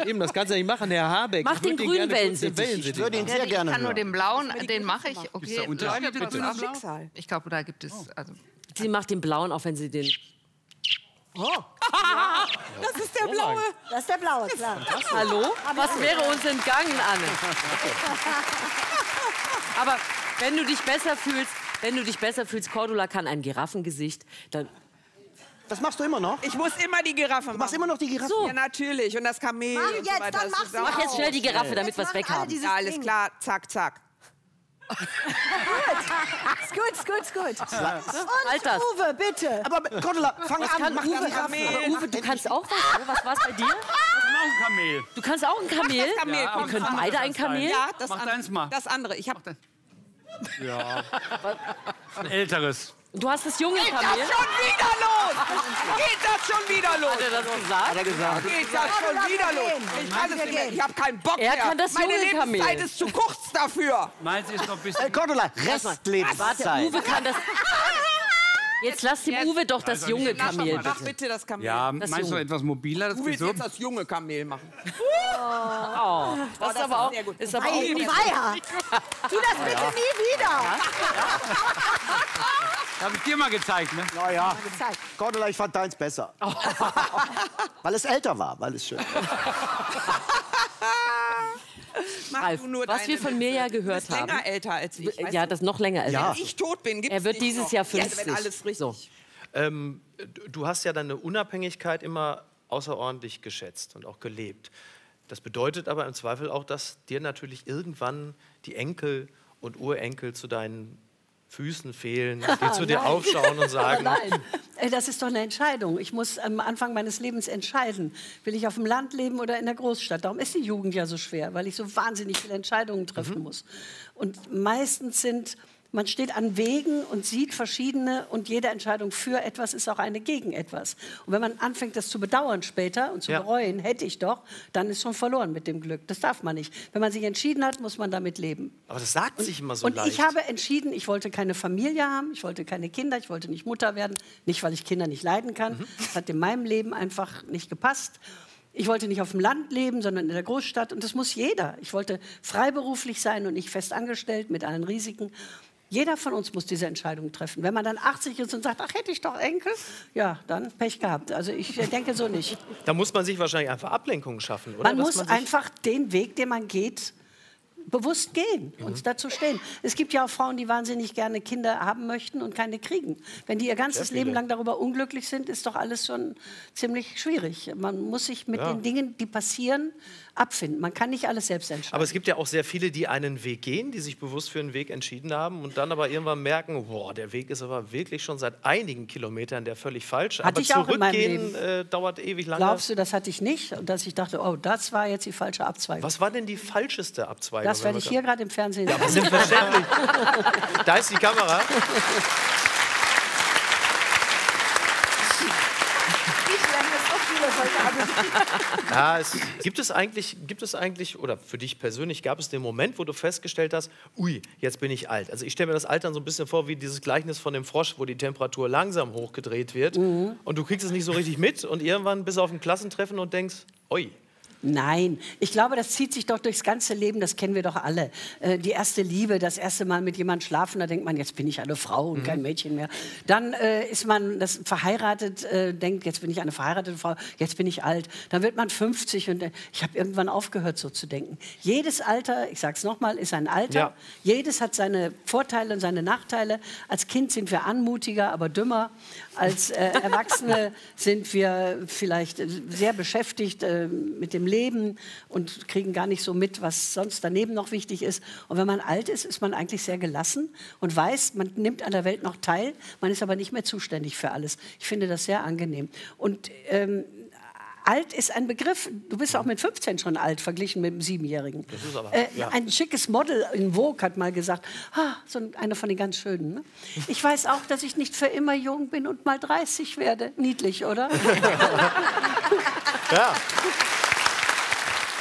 Eben, das kannst du nicht machen, Herr Habeck. Mach den grünen Wellensittich. Ich würde ihn sehr gerne Ich kann nur hören. den blauen, den mache ich. Okay, Unterschiede Leute, zwischen pass auf. Blau? Ich glaube, da gibt es... Also, Sie macht den blauen, auch wenn sie den... Das ist der blaue. Das ist der blaue, klar. Hallo? Was wäre uns entgangen, Anne? Aber wenn du dich besser fühlst, Cordula kann ein Giraffengesicht, dann... Das machst du immer noch? Ich muss immer die Giraffe machen. Du machst immer noch die Giraffe? So. Ja, natürlich. Und das Kamel Mach und jetzt, so weiter. dann Das mach ist sie auch- Mach jetzt schnell die Giraffe, damit wir es Jetzt weg mach alle haben. dieses Ja, alles Ding. klar. Zack, zack. Ist gut, ist gut, ist gut. Und Halt das. Uwe, bitte. Aber Cordula, fang an, mach die Uwe, Giraffe. aber Uwe, du kannst auch was. Was war's bei dir? Ein Kamel. Du kannst auch ein Kamel. Das Kamel, Ja, komm. aber Wir können beide ein Kamel. Ja, das Mach deins mal. Das andere. Ich habe Ein älteres. Du hast das junge Geht das Kamel. schon wieder los? Geht das schon wieder los? Hat er das gesagt? Geht das schon lass wieder mal los? gehen. Ich kann es nicht mehr. Ich habe keinen Bock Er mehr. kann das Meine junge Kamel. Lebenszeit ist zu kurz dafür. Meins ist noch ein bisschen... Cordula, Warte, Restlebenszeit. Uwe kann das... Jetzt lass dem Uwe doch das junge Kamel. Mach bitte das Kamel. Ja, Das meinst du Junge. etwas mobiler? Das Du willst so? jetzt das junge Kamel machen. Das ist aber auch... sehr gut. Ist aber auch Weiher. Tu das bitte nie wieder. Habe ich dir mal gezeigt, ne? Naja, Cordula, ich fand deins besser. Weil es älter war, weil es schön Mach Ralf, du nur was deine wir von mir ja Witze. gehört Du bist länger haben. älter als ich. weißt Ja, du? das noch länger ist. Ja. Wenn ich tot bin, gibt's Er wird dich dieses noch. Jahr Ja, 50. wenn alles richtig. So. Du hast ja deine Unabhängigkeit immer außerordentlich geschätzt und auch gelebt. Das bedeutet aber im Zweifel auch, dass dir natürlich irgendwann die Enkel und Urenkel zu deinen Füßen fehlen, die zu dir aufschauen und sagen, Nein, das ist doch eine Entscheidung. Ich muss am Anfang meines Lebens entscheiden, will ich auf dem Land leben oder in der Großstadt. Darum ist die Jugend ja so schwer, weil ich so wahnsinnig viele Entscheidungen treffen muss. Und meistens man steht an Wegen und sieht verschiedene und jede Entscheidung für etwas ist auch eine gegen etwas. Und wenn man anfängt, das zu bedauern später und zu Ja. bereuen, hätte ich doch, dann ist schon verloren mit dem Glück. Das darf man nicht. Wenn man sich entschieden hat, muss man damit leben. aber das sagt sich immer so Und leicht. ich habe entschieden, ich wollte keine Familie haben, ich wollte keine Kinder, ich wollte nicht Mutter werden. Nicht, weil ich Kinder nicht leiden kann. Das hat in meinem Leben einfach nicht gepasst. Ich wollte nicht auf dem Land leben, sondern in der Großstadt. Und das muss jeder. Ich wollte freiberuflich sein und nicht fest angestellt mit allen Risiken. Jeder von uns muss diese Entscheidung treffen. Wenn man dann 80 ist und sagt, ach, hätte ich doch Enkel, ja, dann Pech gehabt. Also ich denke so nicht. Da muss man sich wahrscheinlich einfach Ablenkungen schaffen, oder? Man Dass muss sich- einfach den Weg, den man geht, bewusst gehen und dazu stehen. Es gibt ja auch Frauen, die wahnsinnig gerne Kinder haben möchten und keine kriegen. Wenn die ihr ganzes Sehr viele. Leben lang darüber unglücklich sind, ist doch alles schon ziemlich schwierig. Man muss sich mit den Dingen, die passieren, abfinden. Man kann nicht alles selbst entscheiden. Aber es gibt ja auch sehr viele, die einen Weg gehen, die sich bewusst für einen Weg entschieden haben und dann aber irgendwann merken, boah, der Weg ist aber wirklich schon seit einigen Kilometern der völlig falsche. Hatte Aber ich auch in meinem zurückgehen dauert ewig lange. Glaubst du, das hatte ich nicht? Und dass ich dachte, oh, das war jetzt die falsche Abzweigung. Was war denn die falscheste Abzweigung? Das werde ich hier gerade im Fernsehen sehen. Selbstverständlich. Da ist die Kamera. Ja, gibt es eigentlich, oder für dich persönlich, gab es den Moment, wo du festgestellt hast, ui, jetzt bin ich alt. Also ich stelle mir das Altern so ein bisschen vor wie dieses Gleichnis von dem Frosch, wo die Temperatur langsam hochgedreht wird und du kriegst es nicht so richtig mit und irgendwann bist du auf ein Klassentreffen und denkst, ui. Nein, ich glaube, das zieht sich doch durchs ganze Leben, das kennen wir doch alle. Die erste Liebe, das erste Mal mit jemandem schlafen, da denkt man, jetzt bin ich eine Frau und kein Mädchen mehr. Dann ist man verheiratet, denkt, jetzt bin ich eine verheiratete Frau, jetzt bin ich alt. Dann wird man 50 und ich habe irgendwann aufgehört, so zu denken. Jedes Alter, ich sage es nochmal, ist ein Alter. Ja. Jedes hat seine Vorteile und seine Nachteile. Als Kind sind wir anmutiger, aber dümmer. Als Erwachsene sind wir vielleicht sehr beschäftigt mit dem Leben und kriegen gar nicht so mit, was sonst daneben noch wichtig ist. Und wenn man alt ist, ist man eigentlich sehr gelassen und weiß, man nimmt an der Welt noch teil, man ist aber nicht mehr zuständig für alles. Ich finde das sehr angenehm. Und alt ist ein Begriff, du bist auch mit 15 schon alt, verglichen mit einem 7-Jährigen. Das ist aber, ja. Ein schickes Model in Vogue hat mal gesagt, so eine von den ganz Schönen. Ne? Ich weiß auch, dass ich nicht für immer jung bin und mal 30 werde. Niedlich, oder? Ja.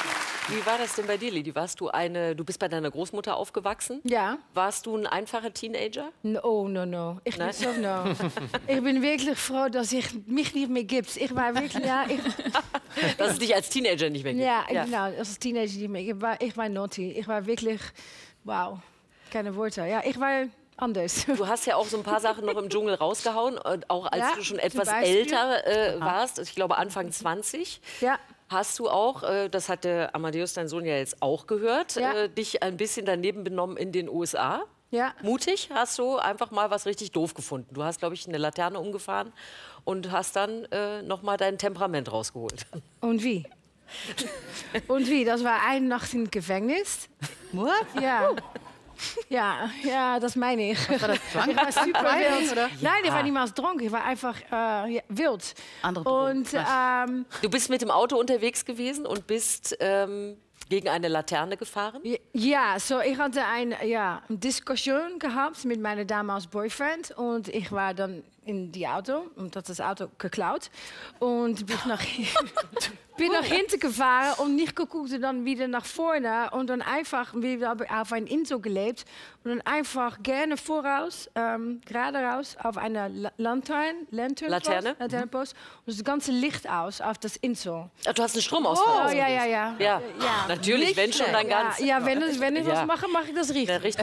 Wie war das denn bei dir, Lili? Du bist bei deiner Großmutter aufgewachsen? Ja. Warst du ein einfacher Teenager? No. Ich bin so Ich bin wirklich froh, dass ich mich nicht mehr gibt. Ich war wirklich, dass es dich als Teenager nicht mehr gibt. Ja, genau, als Teenager nicht mehr. Ich war naughty. Ich war wirklich, wow, keine Worte. Ja, ich war anders. Du hast ja auch so ein paar Sachen noch im Dschungel rausgehauen, auch als Ja, du schon zum etwas Beispiel. älter warst, ich glaube Anfang 20. Ja. Hast du auch, das hat der Amadeus, dein Sohn, ja jetzt auch gehört, Ja. dich ein bisschen daneben benommen in den USA? Ja. Mutig, hast du einfach mal was richtig doof gefunden. Du hast, glaube ich, eine Laterne umgefahren und hast dann noch mal dein Temperament rausgeholt. Und wie? Das war eine Nacht im Gefängnis. What? Ja. Ja, das meine ich. War das Ich war super wild. oder? Nein, ich war niemals dronken. Ich war einfach wild. Andere Drogen. Und Du bist mit dem Auto unterwegs gewesen und bist gegen eine Laterne gefahren? ja, so ich hatte eine Diskussion gehabt mit meinem damaligen Boyfriend. Und ich war dann in die Auto und hat das Auto geklaut. Und bin nach hinten gefahren und nicht geguckt und dann wieder nach vorne. Und dann einfach wieder auf ein Insel gelebt. Und dann einfach gerne voraus, gerade raus, auf einer Laternenpost. Und das ganze Licht aus auf das Insel. Ach, du hast einen Stromausfall. Oh, ja. Ja, natürlich, Nicht wenn schon, dann schlecht. ganz. Ja, wenn ich Ja. was mache, mache ich das richtig. Ja, richtig.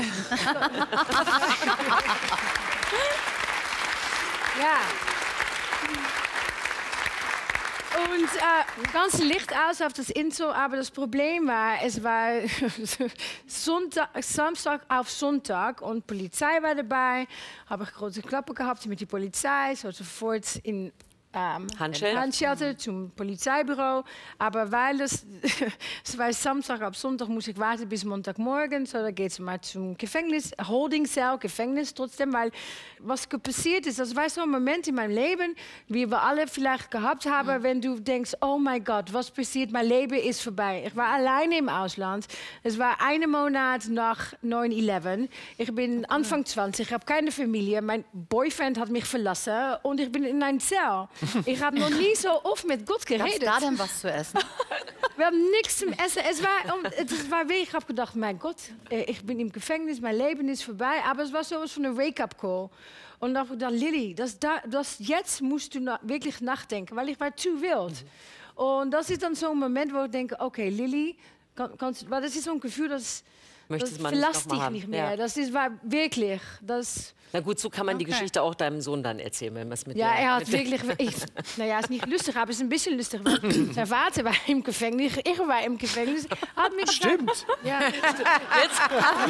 Ja. Und ganz Licht aus auf das Insel, aber das Problem war, es war Samstag auf Sonntag und Polizei war dabei. Habe ich große Klappe gehabt mit der Polizei, so sofort in Handschellen zum Polizeibüro. Aber weil es war Samstag auf Sonntag, muss ich warten bis Montagmorgen. So, da geht es mal zum Gefängnis, Holding Cell, Gefängnis trotzdem. Weil was passiert ist, das war so ein Moment in meinem Leben, wie wir alle vielleicht gehabt haben, wenn du denkst, oh mein Gott, was passiert, mein Leben ist vorbei. Ich war alleine im Ausland. Es war 1 Monat nach 9/11. Ich bin Anfang 20, ich habe keine Familie. Mein Boyfriend hat mich verlassen und ich bin in einer Zell. Ich habe noch nie so oft mit Gott geredet. Gab's da denn was zu essen? Wir haben nichts zum Essen. Es war wirklich, ich habe gedacht, mein Gott, ich bin im Gefängnis, mein Leben ist vorbei. Aber es war sowas von een Wake-up-call. Und dann habe ich gedacht, Lili, jetzt musst du wirklich nachdenken, weil ich war zu wild. Und das ist dann so ein Moment, wo ich denke, okay, Lili, weil das ist so ein Gefühl, das verlässt dich nicht mehr. Ja. Das war wirklich, Na gut, so kann man die Geschichte auch deinem Sohn dann erzählen, wenn man es mit ja, der, er hat mit der- wirklich. Naja, ist nicht lustig, aber es ist ein bisschen lustig. Weil sein Vater war im Gefängnis, ich war im Gefängnis. Hat mich Stimmt. Ja. Jetzt,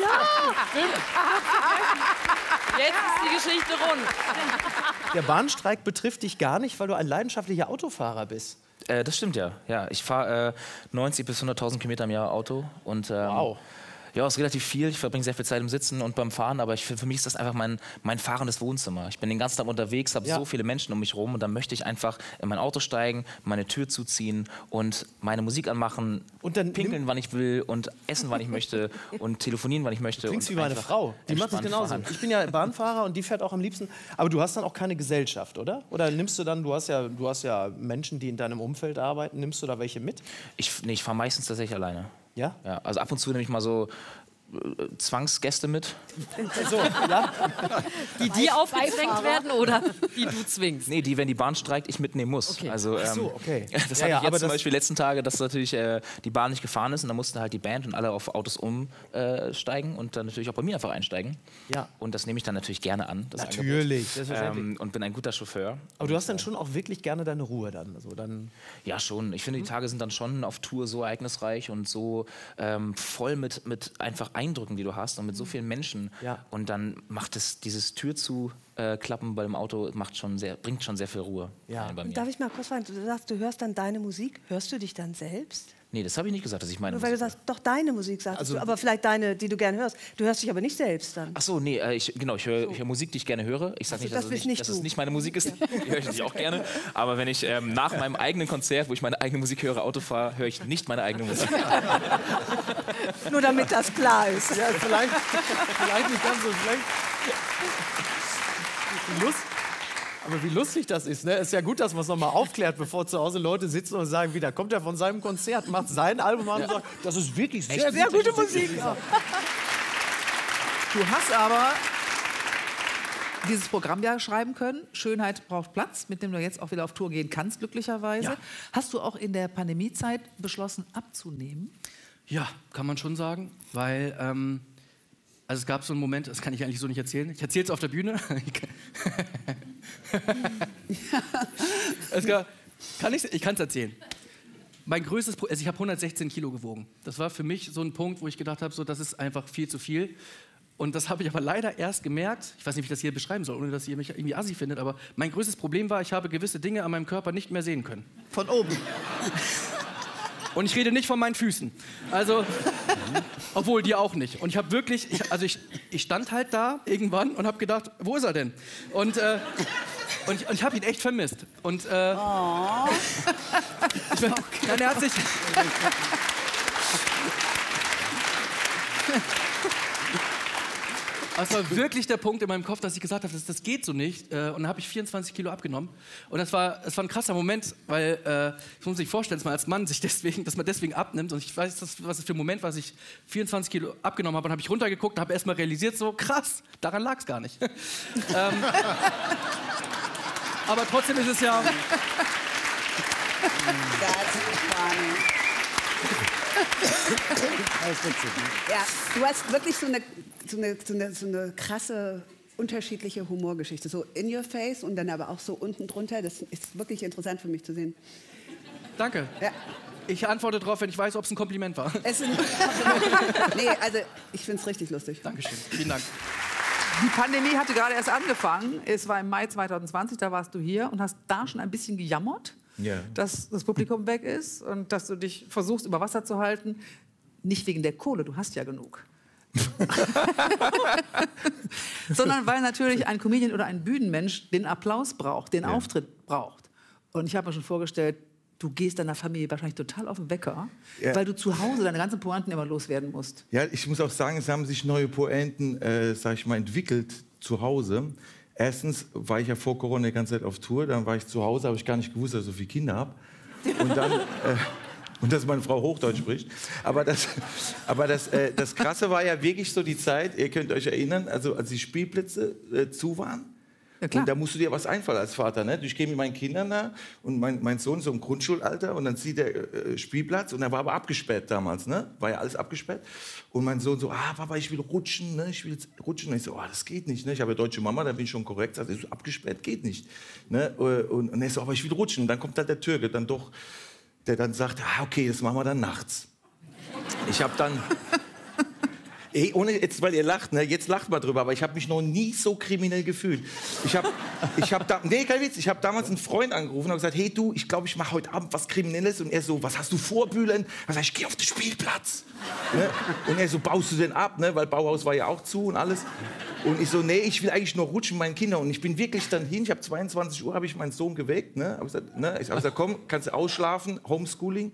jetzt ist die Geschichte rund. Der Bahnstreik betrifft dich gar nicht, weil du ein leidenschaftlicher Autofahrer bist. Das stimmt ja. Ich fahre 90 bis 100.000 Kilometer im Jahr Auto. Und, Wow. Ja, ist relativ viel. Ich verbringe sehr viel Zeit im Sitzen und beim Fahren, aber für mich ist das einfach mein fahrendes Wohnzimmer. Ich bin den ganzen Tag unterwegs, habe so viele Menschen um mich herum und dann möchte ich einfach in mein Auto steigen, meine Tür zuziehen und meine Musik anmachen, Und dann pinkeln, wann ich will und essen, wann ich möchte und telefonieren, wann ich möchte. Klingst und wie meine einfach Frau. Die macht das entspannt genauso. fahren. Ich bin ja Bahnfahrer und die fährt auch am liebsten. Aber du hast dann auch keine Gesellschaft, oder? Oder nimmst du dann, du hast ja Menschen, die in deinem Umfeld arbeiten, nimmst du da welche mit? Ich fahre meistens tatsächlich alleine. Ja? Ja, also ab und zu nehme ich mal so Zwangsgäste mit. So, ja? Die dir aufgezwängt werden oder die du zwingst? Nee, die, wenn die Bahn streikt, ich mitnehmen muss. Okay. Also, so, okay. Das Ja, hatte ja, ich aber jetzt zum das- Beispiel letzten Tage, dass natürlich die Bahn nicht gefahren ist und dann mussten halt die Band und alle auf Autos umsteigen und dann natürlich auch bei mir einfach einsteigen. Ja. Und das nehme ich dann natürlich gerne an. Das Natürlich, selbstverständlich. Angebot. Und bin ein guter Chauffeur. Aber du hast dann schon auch wirklich gerne deine Ruhe dann. Also dann Ja, schon. Ich finde, die Tage sind dann schon auf Tour so ereignisreich und so voll mit einfach Eindrücken, die du hast und mit so vielen Menschen. Ja. Und dann macht es dieses Tür zu klappen bei dem Auto bringt schon sehr viel Ruhe Ja. rein bei mir. Darf ich mal kurz fragen, du sagst, du hörst dann deine Musik. Hörst du dich dann selbst? Nee, das habe ich nicht gesagt, dass ich meine Nur weil du Musik sagst, doch deine Musik sagst Also- du, aber vielleicht deine, die du gerne hörst. Du hörst dich aber nicht selbst dann. Ach so, nee, ich höre Musik, die ich gerne höre. Ich sage nicht, das dass, bist es nicht dass es du. nicht meine Musik ist. Die höre ich natürlich auch gerne. Aber wenn ich nach meinem eigenen Konzert, wo ich meine eigene Musik höre, Auto fahre, höre ich nicht meine eigene Musik. Nur damit das klar ist. ja, vielleicht nicht ganz so schlecht. Aber wie lustig das ist, ne? Ist ja gut, dass man es nochmal aufklärt, bevor zu Hause Leute sitzen und sagen, wieder kommt er von seinem Konzert, macht sein Album an und sagt, das ist wirklich sehr gute Musik. Du hast aber dieses Programm ja schreiben können, Schönheit braucht Platz, mit dem du jetzt auch wieder auf Tour gehen kannst, glücklicherweise. Ja. Hast du auch in der Pandemiezeit beschlossen, abzunehmen? Ja, kann man schon sagen, weil also es gab so einen Moment, das kann ich eigentlich so nicht erzählen. Ich erzähle es auf der Bühne. Ich kann es erzählen. Mein größtes Problem, also ich habe 116 Kilo gewogen. Das war für mich so ein Punkt, wo ich gedacht habe, so, das ist einfach viel zu viel. Und das habe ich aber leider erst gemerkt, ich weiß nicht, wie ich das hier beschreiben soll, ohne dass ihr mich irgendwie assi findet, aber mein größtes Problem war, ich habe gewisse Dinge an meinem Körper nicht mehr sehen können. Von oben. Und ich rede nicht von meinen Füßen. Also, obwohl, die auch nicht. Und ich habe wirklich, ich stand halt da irgendwann und habe gedacht, wo ist er denn? Und ich habe ihn echt vermisst. Und er hat sich... Das war wirklich der Punkt in meinem Kopf, dass ich gesagt habe, das geht so nicht. Und dann habe ich 24 Kilo abgenommen. Und das war ein krasser Moment, weil, ich muss sich vorstellen, dass man als Mann dass man deswegen abnimmt. Und ich weiß, was das für ein Moment war, als ich 24 Kilo abgenommen habe. Und habe ich runtergeguckt und habe erst mal realisiert, so krass, daran lag es gar nicht. Aber trotzdem ist es ja... Ja, du hast wirklich so eine krasse, unterschiedliche Humorgeschichte. So in your face und dann aber auch so unten drunter. Das ist wirklich interessant für mich zu sehen. Danke. Ja. Ich antworte darauf, wenn ich weiß, ob es ein Kompliment war. Nee, also ich finde es richtig lustig. Dankeschön. Vielen Dank. Die Pandemie hatte gerade erst angefangen. Es war im Mai 2020, da warst du hier und hast da schon ein bisschen gejammert. Ja. Dass das Publikum weg ist und dass du dich versuchst, über Wasser zu halten. Nicht wegen der Kohle, du hast ja genug. Sondern weil natürlich ein Comedian oder ein Bühnenmensch den Applaus braucht, den Auftritt braucht. Und ich habe mir schon vorgestellt, du gehst deiner Familie wahrscheinlich total auf den Wecker, weil du zu Hause deine ganzen Pointen immer loswerden musst. Ja, ich muss auch sagen, es haben sich neue Pointen, sag ich mal, entwickelt zu Hause. Erstens war ich ja vor Corona die ganze Zeit auf Tour, dann war ich zu Hause, habe ich gar nicht gewusst, dass ich so viele Kinder habe. Und dann, und dass meine Frau Hochdeutsch spricht. Aber das Krasse war ja wirklich so die Zeit, ihr könnt euch erinnern, also als die Spielplätze zu waren. Ja, klar. Und da musst du dir was einfallen als Vater. Ne? Ich gehe mit meinen Kindern da und mein Sohn so im Grundschulalter und dann sieht der Spielplatz und der war aber abgesperrt damals. Ne? War ja alles abgesperrt. Und mein Sohn so, Papa, ich will rutschen, ne? Ich will jetzt rutschen. Und ich so, das geht nicht. Ne? Ich habe ja deutsche Mama, da bin ich schon korrekt. Also so abgesperrt geht nicht. Ne? Und er so, aber ich will rutschen. Und dann kommt da der Türke, der dann sagt, okay, das machen wir dann nachts. Ich habe dann... Ey, ohne jetzt, weil ihr lacht, ne? Jetzt lacht mal drüber, aber ich habe mich noch nie so kriminell gefühlt. Kein Witz, ich habe damals einen Freund angerufen und gesagt, hey du, ich glaube, ich mache heute Abend was Kriminelles. Und er so, was hast du vor, Bülent? Dann sag ich, geh auf den Spielplatz. Ne? Und er so, baust du denn ab? Ne? Weil Bauhaus war ja auch zu und alles. Und ich so, nee, ich will eigentlich nur rutschen mit meinen Kindern. Und ich bin wirklich dann hin, ich habe 22 Uhr, habe ich meinen Sohn geweckt. Ne? Ich habe gesagt, komm, kannst du ausschlafen, Homeschooling.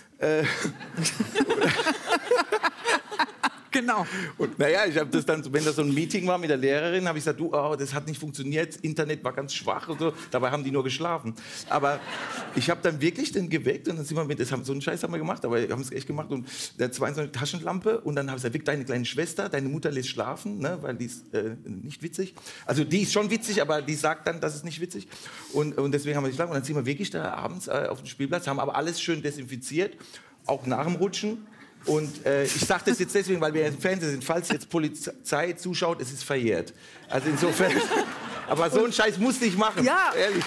Genau. Und naja, ich habe das dann, wenn das so ein Meeting war mit der Lehrerin, habe ich gesagt, das hat nicht funktioniert, Internet war ganz schwach und so. Dabei haben die nur geschlafen. Aber ich habe dann wirklich den geweckt und dann sind wir so einen Scheiß haben wir gemacht, aber wir haben es echt gemacht und der 22 Taschenlampe und dann habe ich gesagt, weck deine kleine Schwester, deine Mutter lässt schlafen, ne, weil die ist nicht witzig. Also die ist schon witzig, aber die sagt dann, das ist nicht witzig. Und deswegen haben wir geschlafen und dann sind wir wirklich da abends auf dem Spielplatz, haben aber alles schön desinfiziert, auch nach dem Rutschen. Und ich sage das jetzt deswegen, weil wir im Fernsehen sind, falls jetzt Polizei zuschaut, es ist verjährt. Also insofern, aber so einen Scheiß musste ich machen. Ja. Ehrlich.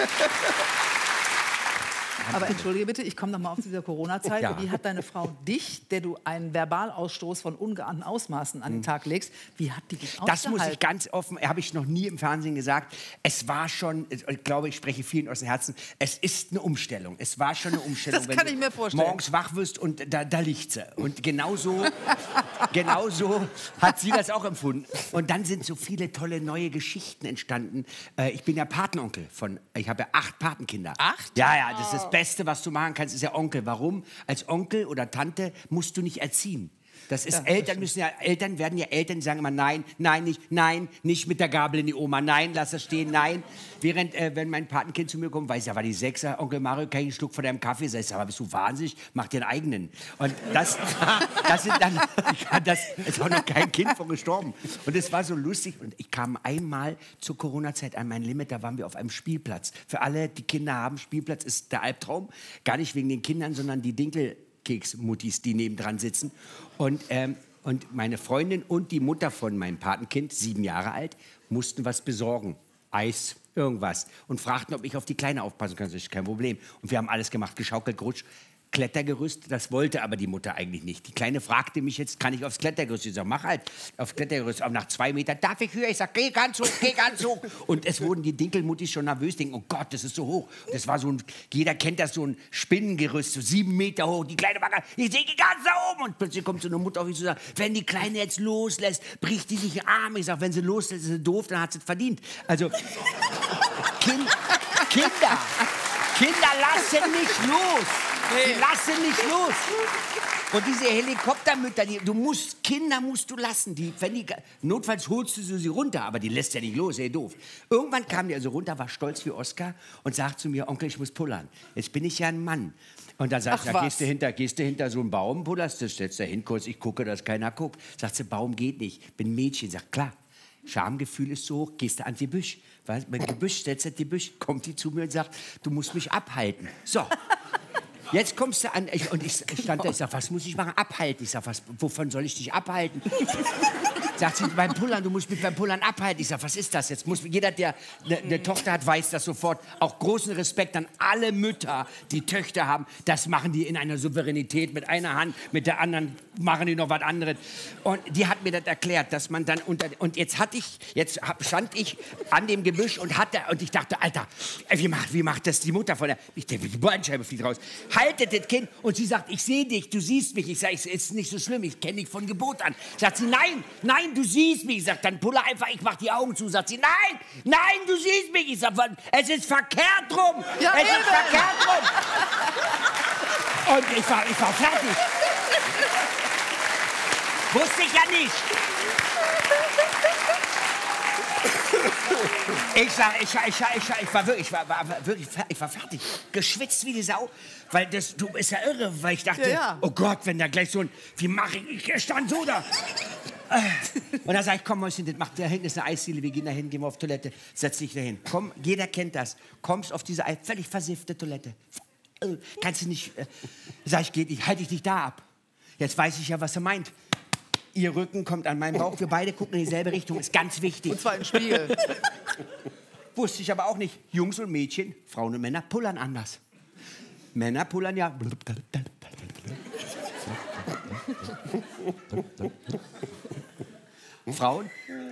Aber entschuldige bitte, ich komme noch mal auf diese Corona-Zeit. Ja. Wie hat deine Frau dich, der du einen Verbalausstoß von ungeahnten Ausmaßen an den Tag legst, wie hat die dich ausgehalten? Das muss ich ganz offen, habe ich noch nie im Fernsehen gesagt. Es war schon, ich glaube, ich spreche vielen aus dem Herzen, es ist eine Umstellung. Es war schon eine Umstellung, das wenn kann ich mir vorstellen. Morgens wach wirst und da liegt sie. Und genauso hat sie das auch empfunden. Und dann sind so viele tolle neue Geschichten entstanden. Ich bin ja Patenonkel ich habe ja 8 Patenkinder. 8? Ja, das ist das Beste, was du machen kannst, ist ja Onkel. Warum? Als Onkel oder Tante musst du nicht erziehen. Das ist, Eltern werden ja Eltern, die sagen immer nein, nicht mit der Gabel in die Oma, nein, lass das stehen, nein. Während, wenn mein Patenkind zu mir kommt, weiß ja, war die Sechser, Onkel Mario, kann ich einen Schluck von deinem Kaffee? Sag ich, aber bist du wahnsinnig? Mach dir einen eigenen. Und das ist auch noch kein Kind von gestorben. Und es war so lustig. Und ich kam einmal zur Corona-Zeit an mein Limit, da waren wir auf einem Spielplatz. Für alle, die Kinder haben, Spielplatz ist der Albtraum. Gar nicht wegen den Kindern, sondern die Dinkelkeksmuttis, die nebendran sitzen. Und meine Freundin und die Mutter von meinem Patenkind, 7 Jahre alt, mussten was besorgen. Eis, irgendwas. Und fragten, ob ich auf die Kleine aufpassen kann. Das ist kein Problem. Und wir haben alles gemacht, geschaukelt, gerutscht. Klettergerüst, das wollte aber die Mutter eigentlich nicht. Die Kleine fragte mich jetzt, kann ich aufs Klettergerüst? Ich sage, mach halt aufs Klettergerüst. Aber nach 2 Metern, darf ich höher? Ich sage, geh ganz hoch, geh ganz hoch. Und es wurden die Dinkelmuttis schon nervös, denken, oh Gott, das ist so hoch. Das war so ein, jeder kennt das, so ein Spinnengerüst, so 7 Meter hoch. Die Kleine war ganz, ich sehe ganz da oben. Und plötzlich kommt so eine Mutter auf mich zu sagen, wenn die Kleine jetzt loslässt, bricht die sich den Arm. Ich sage, wenn sie loslässt, ist sie doof, dann hat sie es verdient. Also, Kinder lassen nicht los. Die lassen nicht los. Und diese Helikoptermütter, Kinder musst du lassen. Notfalls holst du sie runter, aber die lässt ja nicht los, ey, doof. Irgendwann kam die also runter, war stolz wie Oscar und sagt zu mir, Onkel, ich muss pullern. Jetzt bin ich ja ein Mann. Und dann sagt sie, gehst du hinter so einen Baum, pullerst du, stellst da hin kurz, ich gucke, dass keiner guckt. Sagt sie, Baum geht nicht, bin ein Mädchen. Sagt, klar. Schamgefühl ist so hoch, gehst du ans Gebüsch. Weil mein Gebüsch, stellst du das Gebüsch, kommt die zu mir und sagt, du musst mich abhalten. So. Jetzt kommst du an, ich stand da, ich sag, was muss ich machen? Abhalten. Ich sag, wovon soll ich dich abhalten? Sagt sie, beim Pullern, du musst mich beim Pullern abhalten. Ich sag, was ist das jetzt? Jeder, der eine Tochter hat, weiß das sofort. Auch großen Respekt an alle Mütter, die Töchter haben. Das machen die in einer Souveränität, mit einer Hand, mit der anderen machen die noch was anderes. Und die hat mir das erklärt, dass man dann und jetzt stand ich an dem Gebüsch und ich dachte, Alter, wie macht das die Mutter von der, die Bandscheibe fliegt raus. Haltet das Kind. Und sie sagt, ich sehe dich, du siehst mich. Ich sage, es ist nicht so schlimm, ich kenne dich von Geburt an. Sagt sie, nein, du siehst mich. Ich sage, dann pulle einfach, ich mache die Augen zu. Sagt sie, nein, du siehst mich. Ich sage, es ist verkehrt rum. Ja, es ist verkehrt rum. Und ich war fertig. Wusste ich ja nicht. Ich war fertig, geschwitzt wie die Sau, weil du bist ja irre, weil ich dachte, oh Gott, wenn da gleich so ein, wie mache ich stand so da. Und dann sag ich, komm Mäuschen, da hinten ist eine Eisdiele, wir gehen da hin, gehen wir auf Toilette, setz dich da hin. Komm, jeder kennt das, kommst auf diese völlig versiffte Toilette, kannst du nicht, sag ich, geht nicht, halte ich dich da ab. Jetzt weiß ich ja, was er meint. Ihr Rücken kommt an meinen Bauch, wir beide gucken in dieselbe Richtung, ist ganz wichtig. Und zwar im Spiegel. Wusste ich aber auch nicht. Jungs und Mädchen, Frauen und Männer pullern anders. Männer pullern ja. Frauen.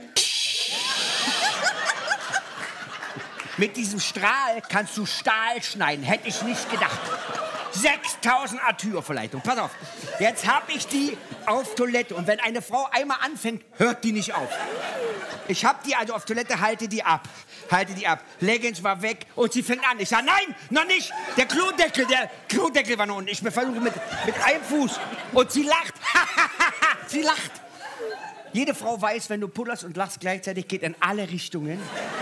Mit diesem Strahl kannst du Stahl schneiden, hätte ich nicht gedacht. 6000 Arthur-Verleitung. Pass auf, jetzt habe ich die auf Toilette. Und wenn eine Frau einmal anfängt, hört die nicht auf. Ich habe die also auf Toilette, halte die ab. Leggings war weg und sie fängt an. Ich sage, nein, noch nicht. Der Klodeckel war noch unten. Ich versuche mit einem Fuß. Und sie lacht. Sie lacht. Jede Frau weiß, wenn du pullerst und lachst gleichzeitig, geht in alle Richtungen.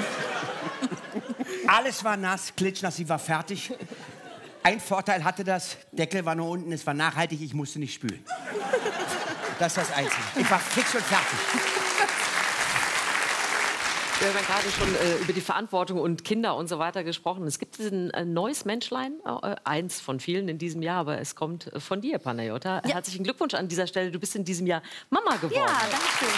Alles war nass, klitschnass, sie war fertig. Ein Vorteil hatte das, Deckel war nur unten, es war nachhaltig, ich musste nicht spülen. Das ist das Einzige. Ich war fix und fertig. Wir haben ja gerade schon über die Verantwortung und Kinder und so weiter gesprochen. Es gibt ein neues Menschlein, eins von vielen in diesem Jahr, aber es kommt von dir, Panayota. Ja. Herzlichen Glückwunsch an dieser Stelle. Du bist in diesem Jahr Mama geworden. Ja, danke schön.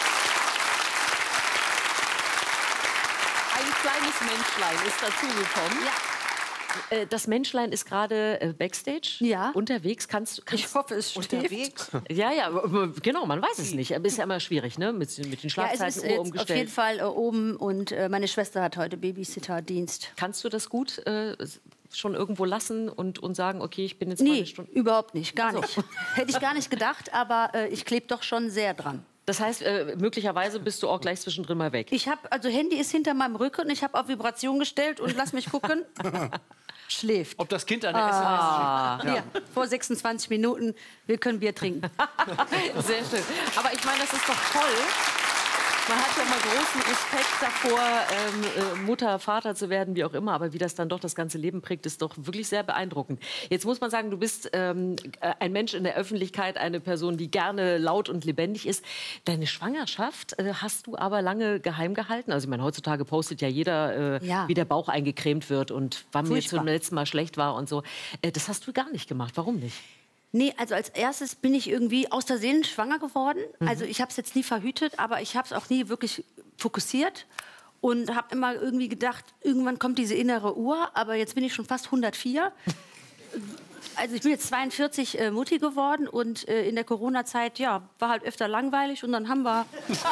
Ein kleines Menschlein ist dazugekommen. Ja. Das Menschlein ist gerade Backstage unterwegs. Ich hoffe, es unterwegs. Ja, genau, man weiß es nicht. Aber ist ja immer schwierig, ne? Mit den Schlafzeiten es ist umgestellt. Auf jeden Fall oben und meine Schwester hat heute Babysitterdienst. Kannst du das gut schon irgendwo lassen und sagen, okay, ich bin jetzt mal eine Stunde? Überhaupt nicht, gar nicht. Hätte ich gar nicht gedacht, aber ich klebe doch schon sehr dran. Das heißt, möglicherweise bist du auch gleich zwischendrin mal weg. Also Handy ist hinter meinem Rücken und ich habe auf Vibration gestellt und lass mich gucken. Schläft. Ob das Kind eine SMS schickt. Hier, vor 26 Minuten, wir können Bier trinken. Sehr schön. Aber ich meine, das ist doch toll. Man hat ja mal großen Respekt davor, Mutter, Vater zu werden, wie auch immer. Aber wie das dann doch das ganze Leben prägt, ist doch wirklich sehr beeindruckend. Jetzt muss man sagen, du bist ein Mensch in der Öffentlichkeit, eine Person, die gerne laut und lebendig ist. Deine Schwangerschaft hast du aber lange geheim gehalten. Also ich meine, heutzutage postet ja jeder, wie der Bauch eingecremt wird und wann mir zum letzten Mal schlecht war und so. Das hast du gar nicht gemacht. Warum nicht? Nee, also als erstes bin ich irgendwie aus Versehen schwanger geworden. Also ich habe es jetzt nie verhütet, aber ich habe es auch nie wirklich fokussiert und habe immer irgendwie gedacht, irgendwann kommt diese innere Uhr, aber jetzt bin ich schon fast 104. Also ich bin jetzt 42 Mutti geworden und in der Corona-Zeit, ja, war halt öfter langweilig und dann haben wir...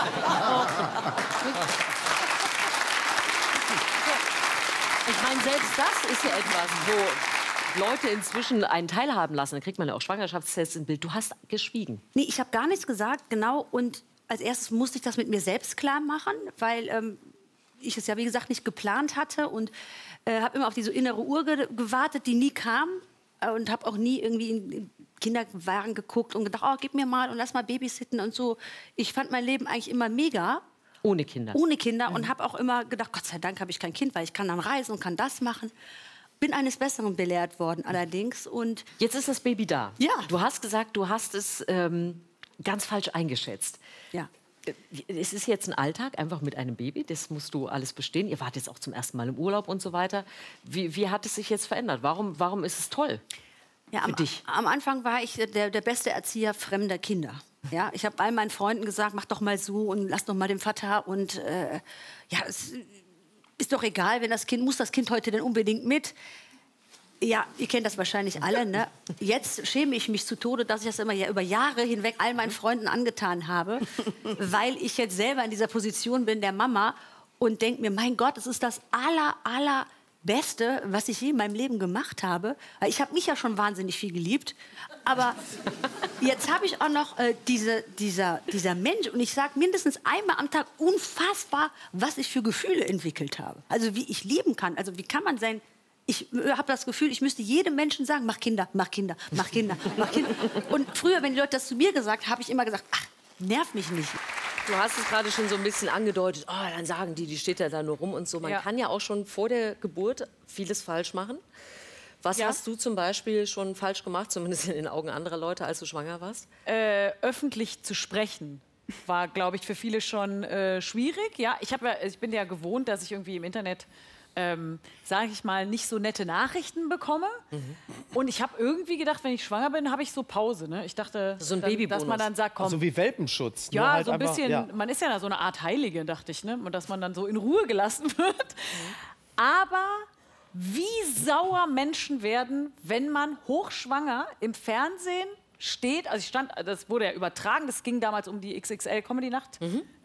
Ich meine, selbst das ist ja etwas, wo Leute inzwischen einen teilhaben lassen. Dann kriegt man ja auch Schwangerschaftstests im Bild. Du hast geschwiegen. Nee, ich habe gar nichts gesagt, genau. Und als erstes musste ich das mit mir selbst klar machen, weil ich es ja, wie gesagt, nicht geplant hatte. Und habe immer auf diese innere Uhr gewartet, die nie kam. Und habe auch nie irgendwie in Kinderwagen geguckt und gedacht, oh, gib mir mal und lass mal babysitten und so. Ich fand mein Leben eigentlich immer mega. Ohne Kinder. Ohne Kinder. Und habe auch immer gedacht, Gott sei Dank habe ich kein Kind, weil ich kann dann reisen und kann das machen. Bin eines Besseren belehrt worden allerdings. Und jetzt ist das Baby da. Ja. Du hast gesagt, du hast es ganz falsch eingeschätzt. Ja. Es ist jetzt ein Alltag, einfach mit einem Baby. Das musst du alles bestehen. Ihr wart jetzt auch zum ersten Mal im Urlaub und so weiter. Wie hat es sich jetzt verändert? Warum ist es toll für dich? Am Anfang war ich der beste Erzieher fremder Kinder. Ja, ich habe all meinen Freunden gesagt, mach doch mal so und lass doch mal den Vater. Und ja, es ist doch egal, wenn muss das Kind heute denn unbedingt mit? Ja, ihr kennt das wahrscheinlich alle, ne? Jetzt schäme ich mich zu Tode, dass ich das immer über Jahre hinweg all meinen Freunden angetan habe, weil ich jetzt selber in dieser Position bin der Mama und denke mir, mein Gott, es ist das Allerbeste, was ich je in meinem Leben gemacht habe. Weil ich habe mich ja schon wahnsinnig viel geliebt, aber jetzt habe ich auch noch dieser Mensch und ich sage mindestens einmal am Tag unfassbar, was ich für Gefühle entwickelt habe. Also wie ich lieben kann, also wie kann man sein... Ich habe das Gefühl, ich müsste jedem Menschen sagen, mach Kinder, mach Kinder, mach Kinder, mach Kinder. Und früher, wenn die Leute das zu mir gesagt haben, habe ich immer gesagt, ach, nerv mich nicht. Du hast es gerade schon so ein bisschen angedeutet, oh, dann sagen die steht ja da nur rum und so. Man kann ja auch schon vor der Geburt vieles falsch machen. Was hast du zum Beispiel schon falsch gemacht, zumindest in den Augen anderer Leute, als du schwanger warst? Öffentlich zu sprechen war, glaube ich, für viele schon schwierig. Ja, ich bin ja gewohnt, dass ich irgendwie im Internet sage ich mal, nicht so nette Nachrichten bekomme. Und ich habe irgendwie gedacht, wenn ich schwanger bin, habe ich so Pause. Ne? Ich dachte, so ein dass man dann sagt, komm. So wie Welpenschutz. Ja, halt so ein einfach, bisschen, man ist ja so eine Art Heilige, dachte ich. Ne? Und dass man dann so in Ruhe gelassen wird. Aber wie sauer Menschen werden, wenn man hochschwanger im Fernsehen steht. Also das wurde ja übertragen, das ging damals um die XXL-Comedy-Nacht.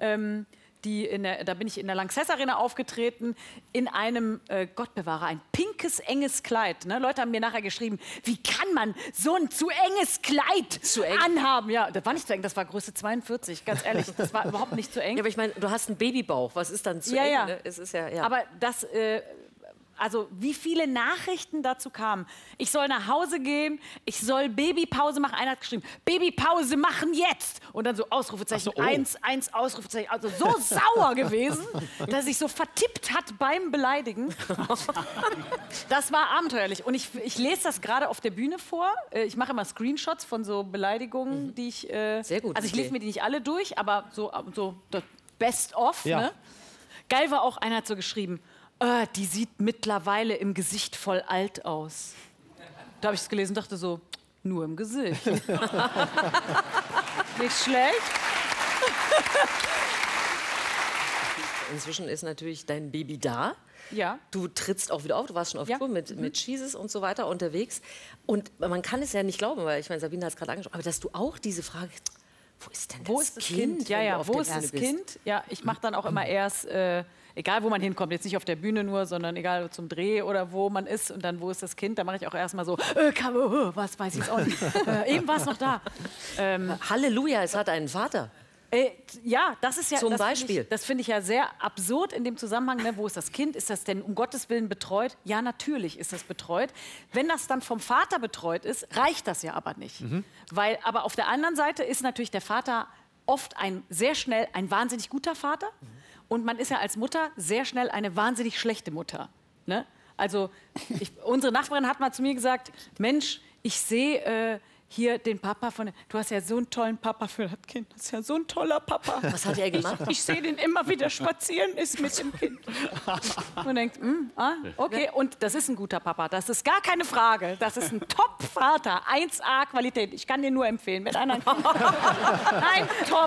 Da bin ich in der Lanxess Arena aufgetreten, in einem, Gott bewahre, ein pinkes, enges Kleid. Ne? Leute haben mir nachher geschrieben, wie kann man so ein zu enges Kleid anhaben? Ja, das war nicht zu eng, das war Größe 42, ganz ehrlich, das war überhaupt nicht zu eng. Ja, aber ich meine, du hast einen Babybauch, was ist dann zu eng? Ja. Ne? Es ist ja. Aber das... Also wie viele Nachrichten dazu kamen. Ich soll nach Hause gehen, ich soll Babypause machen. Einer hat geschrieben, Babypause machen jetzt. Und dann so Ausrufezeichen, 1 Ausrufezeichen. Also so sauer gewesen, dass sich so vertippt hat beim Beleidigen. Das war abenteuerlich. Und ich lese das gerade auf der Bühne vor. Ich mache immer Screenshots von so Beleidigungen, die ich... Sehr gut. Also ich lese mir die nicht alle durch, aber so das Best of. Ja. Ne? Geil war auch, einer hat so geschrieben, die sieht mittlerweile im Gesicht voll alt aus. Da habe ich es gelesen und dachte so, nur im Gesicht. Nicht schlecht. Inzwischen ist natürlich dein Baby da. Ja. Du trittst auch wieder auf, du warst schon auf Tour mit Jesus und so weiter unterwegs. Und man kann es ja nicht glauben, weil ich meine, Sabine hat es gerade angesprochen, aber dass du auch diese Frage, wo ist denn das Kind? Ja, wo ist das Kind? Ja, ich mache dann auch immer erst... egal, wo man hinkommt, jetzt nicht auf der Bühne nur, sondern egal zum Dreh oder wo man ist und dann, wo ist das Kind, da mache ich auch erstmal so, was weiß ich auch nicht. Eben war es noch da. Halleluja, es hat einen Vater. Ja, das ist ja... Zum Beispiel? Das finde ich ja sehr absurd in dem Zusammenhang. Ne? Wo ist das Kind? Ist das denn um Gottes Willen betreut? Ja, natürlich ist das betreut. Wenn das dann vom Vater betreut ist, reicht das ja aber nicht. Aber auf der anderen Seite ist natürlich der Vater oft sehr schnell ein wahnsinnig guter Vater. Und man ist ja als Mutter sehr schnell eine wahnsinnig schlechte Mutter. Ne? Also unsere Nachbarin hat mal zu mir gesagt, Mensch, ich sehe hier den Papa du hast ja so einen tollen Papa für das Kind. Das ist ja so ein toller Papa. Was hat er gemacht? Ich sehe den immer wieder spazieren, ist mit dem Kind. Und denkt, okay, und das ist ein guter Papa. Das ist gar keine Frage. Das ist ein Top-Vater, 1A Qualität. Ich kann dir nur empfehlen. Mit anderen Nein, top.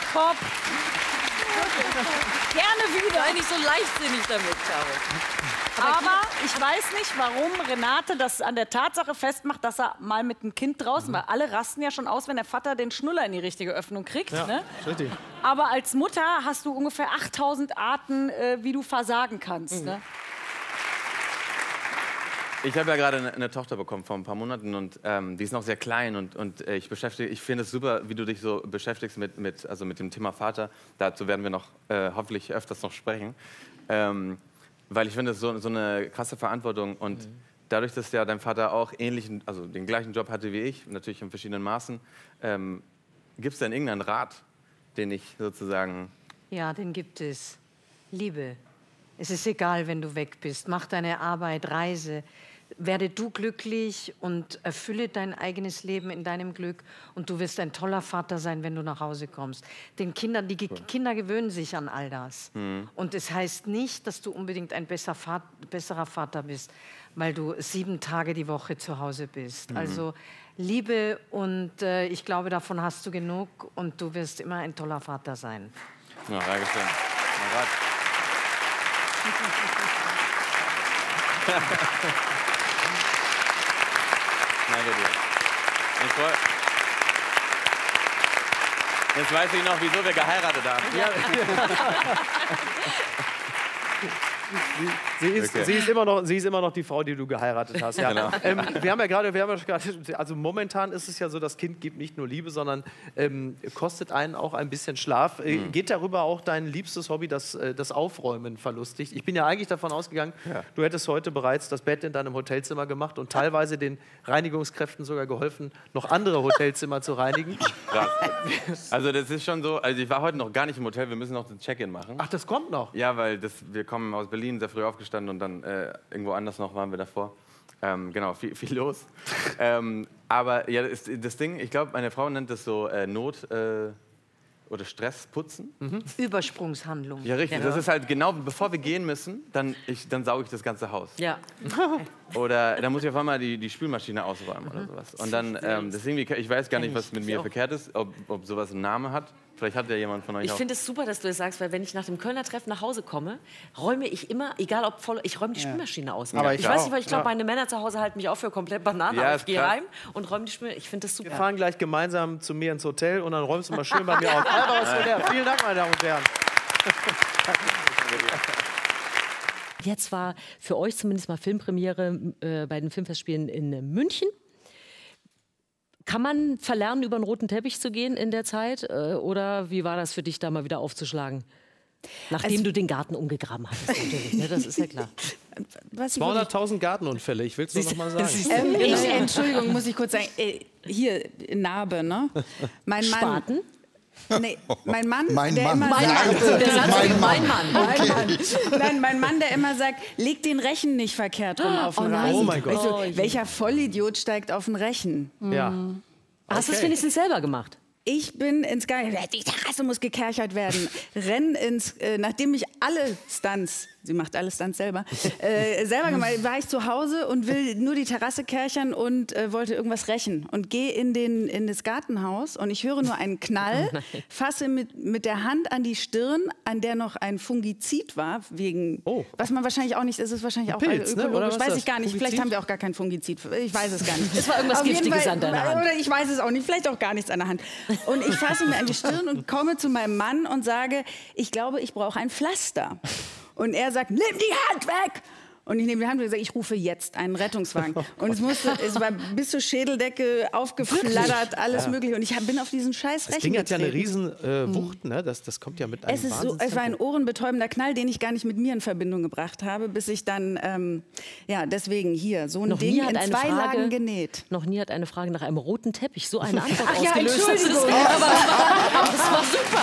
Gerne wieder. Sei nicht so leichtsinnig damit, Caro. Aber ich weiß nicht, warum Renate das an der Tatsache festmacht, dass er mal mit dem Kind draußen war. Alle rasten ja schon aus, wenn der Vater den Schnuller in die richtige Öffnung kriegt. Ja, ne? richtig. Aber als Mutter hast du ungefähr 8000 Arten, wie du versagen kannst. Ne? Ich habe ja gerade eine Tochter bekommen vor ein paar Monaten und die ist noch sehr klein und ich finde es super, wie du dich so beschäftigst mit dem Thema Vater. Dazu werden wir noch hoffentlich öfters noch sprechen. Weil ich finde, es so eine krasse Verantwortung und dadurch, dass ja dein Vater auch den gleichen Job hatte wie ich, natürlich in verschiedenen Maßen, gibt es denn irgendeinen Rat, den ich sozusagen... Ja, den gibt es. Liebe. Es ist egal, wenn du weg bist. Mach deine Arbeit, reise. Werde du glücklich und erfülle dein eigenes Leben in deinem Glück und du wirst ein toller Vater sein, wenn du nach Hause kommst. Den Kindern, Kinder gewöhnen sich an all das. Und es heißt nicht, dass du unbedingt ein besserer Vater bist, weil du 7 Tage die Woche zu Hause bist. Also Liebe und ich glaube, davon hast du genug und du wirst immer ein toller Vater sein. Ja, danke schön. Danke dir. Jetzt weiß ich noch, wieso wir geheiratet haben. Ja. Sie ist immer noch die Frau, die du geheiratet hast. Ja. Genau. Wir haben ja gerade, also momentan ist es ja so, das Kind gibt nicht nur Liebe, sondern kostet einen auch ein bisschen Schlaf. Geht darüber auch dein liebstes Hobby, das Aufräumen, verlustig? Ich bin ja eigentlich davon ausgegangen, du hättest heute bereits das Bett in deinem Hotelzimmer gemacht und teilweise den Reinigungskräften sogar geholfen, noch andere Hotelzimmer zu reinigen. Krass. Also das ist schon so, also ich war heute noch gar nicht im Hotel, wir müssen noch den Check-in machen. Ach, das kommt noch? Ja, weil wir kommen aus Berlin, sehr früh aufgestanden und dann irgendwo anders noch waren wir davor. Genau, viel los. Aber ja, das Ding, ich glaube, meine Frau nennt das so Not- oder Stressputzen. Übersprungshandlung. Ja, richtig. Ja. Das ist halt genau, bevor wir gehen müssen, dann sauge ich das ganze Haus. Ja. Oder dann muss ich auf einmal die Spülmaschine ausräumen oder sowas. Und dann, deswegen, ich weiß gar nicht, was mit mir verkehrt ist, ob sowas einen Namen hat. Vielleicht hat ja jemand von euch Ich finde es super, dass du das sagst, weil wenn ich nach dem Kölner Treffen nach Hause komme, räume ich immer, egal ob voll, ich räume die Spülmaschine aus. Aber ich weiß nicht, weil ich glaube, meine Männer zu Hause halten mich auch für komplett Banane. Ja, ich gehe heim und räume die Spülmaschine. Ich finde das super. Wir fahren gleich gemeinsam zu mir ins Hotel und dann räumst du mal schön bei mir auf. Vielen Dank, meine Damen und Herren. Jetzt war für euch zumindest mal Filmpremiere bei den Filmfestspielen in München. Kann man verlernen, über den roten Teppich zu gehen in der Zeit? Oder wie war das für dich, da mal wieder aufzuschlagen? Nachdem du den Garten umgegraben hattest, natürlich. Ne? Das ist ja klar. 200.000 Gartenunfälle, ich will es nur noch mal sagen. Entschuldigung, muss ich kurz sagen. Hier, Narbe, ne? Mein Mann... Spaten? Nee, mein Mann, mein der Mann. immer Mein sagt, Mann. Okay. Nein, mein Mann, der immer sagt, leg den Rechen nicht verkehrt rum auf den Rasen. Oh mein Gott. Also, welcher Vollidiot steigt auf den Rechen? Ja. Hast du es wenigstens selber gemacht? Ich bin ins Garten, die Terrasse muss gekerchert werden. Renn nachdem ich alle Stunts, sie macht alle Stunts selber, selber gemacht, war ich zu Hause und will nur die Terrasse kerchern und wollte irgendwas rächen. Und gehe in das Gartenhaus und ich höre nur einen Knall, fasse mit der Hand an die Stirn, an der noch ein Fungizid war, was man wahrscheinlich auch nicht, es ist wahrscheinlich auch Pilz, ne? ökologisch, weiß ich gar nicht. Fungizid? Vielleicht haben wir auch gar kein Fungizid, ich weiß es gar nicht. Es war irgendwas Giftiges an deiner Hand. Oder ich weiß es auch nicht, vielleicht auch gar nichts an der Hand. Und ich fasse mir an die Stirn und komme zu meinem Mann und sage, ich glaube, ich brauche ein Pflaster. Und er sagt, nimm die Hand weg! Und ich nehme die Hand und gesagt, ich rufe jetzt einen Rettungswagen. Und es war bis zur Schädeldecke aufgeflattert, alles Mögliche. Und ich bin auf diesen scheiß Rechen Das Ding hat ja eine getreten. riesen Wucht, ne? Das kommt ja mit einem Es war ein ohrenbetäubender Knall, den ich gar nicht mit mir in Verbindung gebracht habe, bis ich dann, deswegen hier, so ein Ding in 2 Lagen genäht. Noch nie hat eine Frage nach einem roten Teppich so eine Antwort Ach ja, ausgelöst. Entschuldigung. Das war super.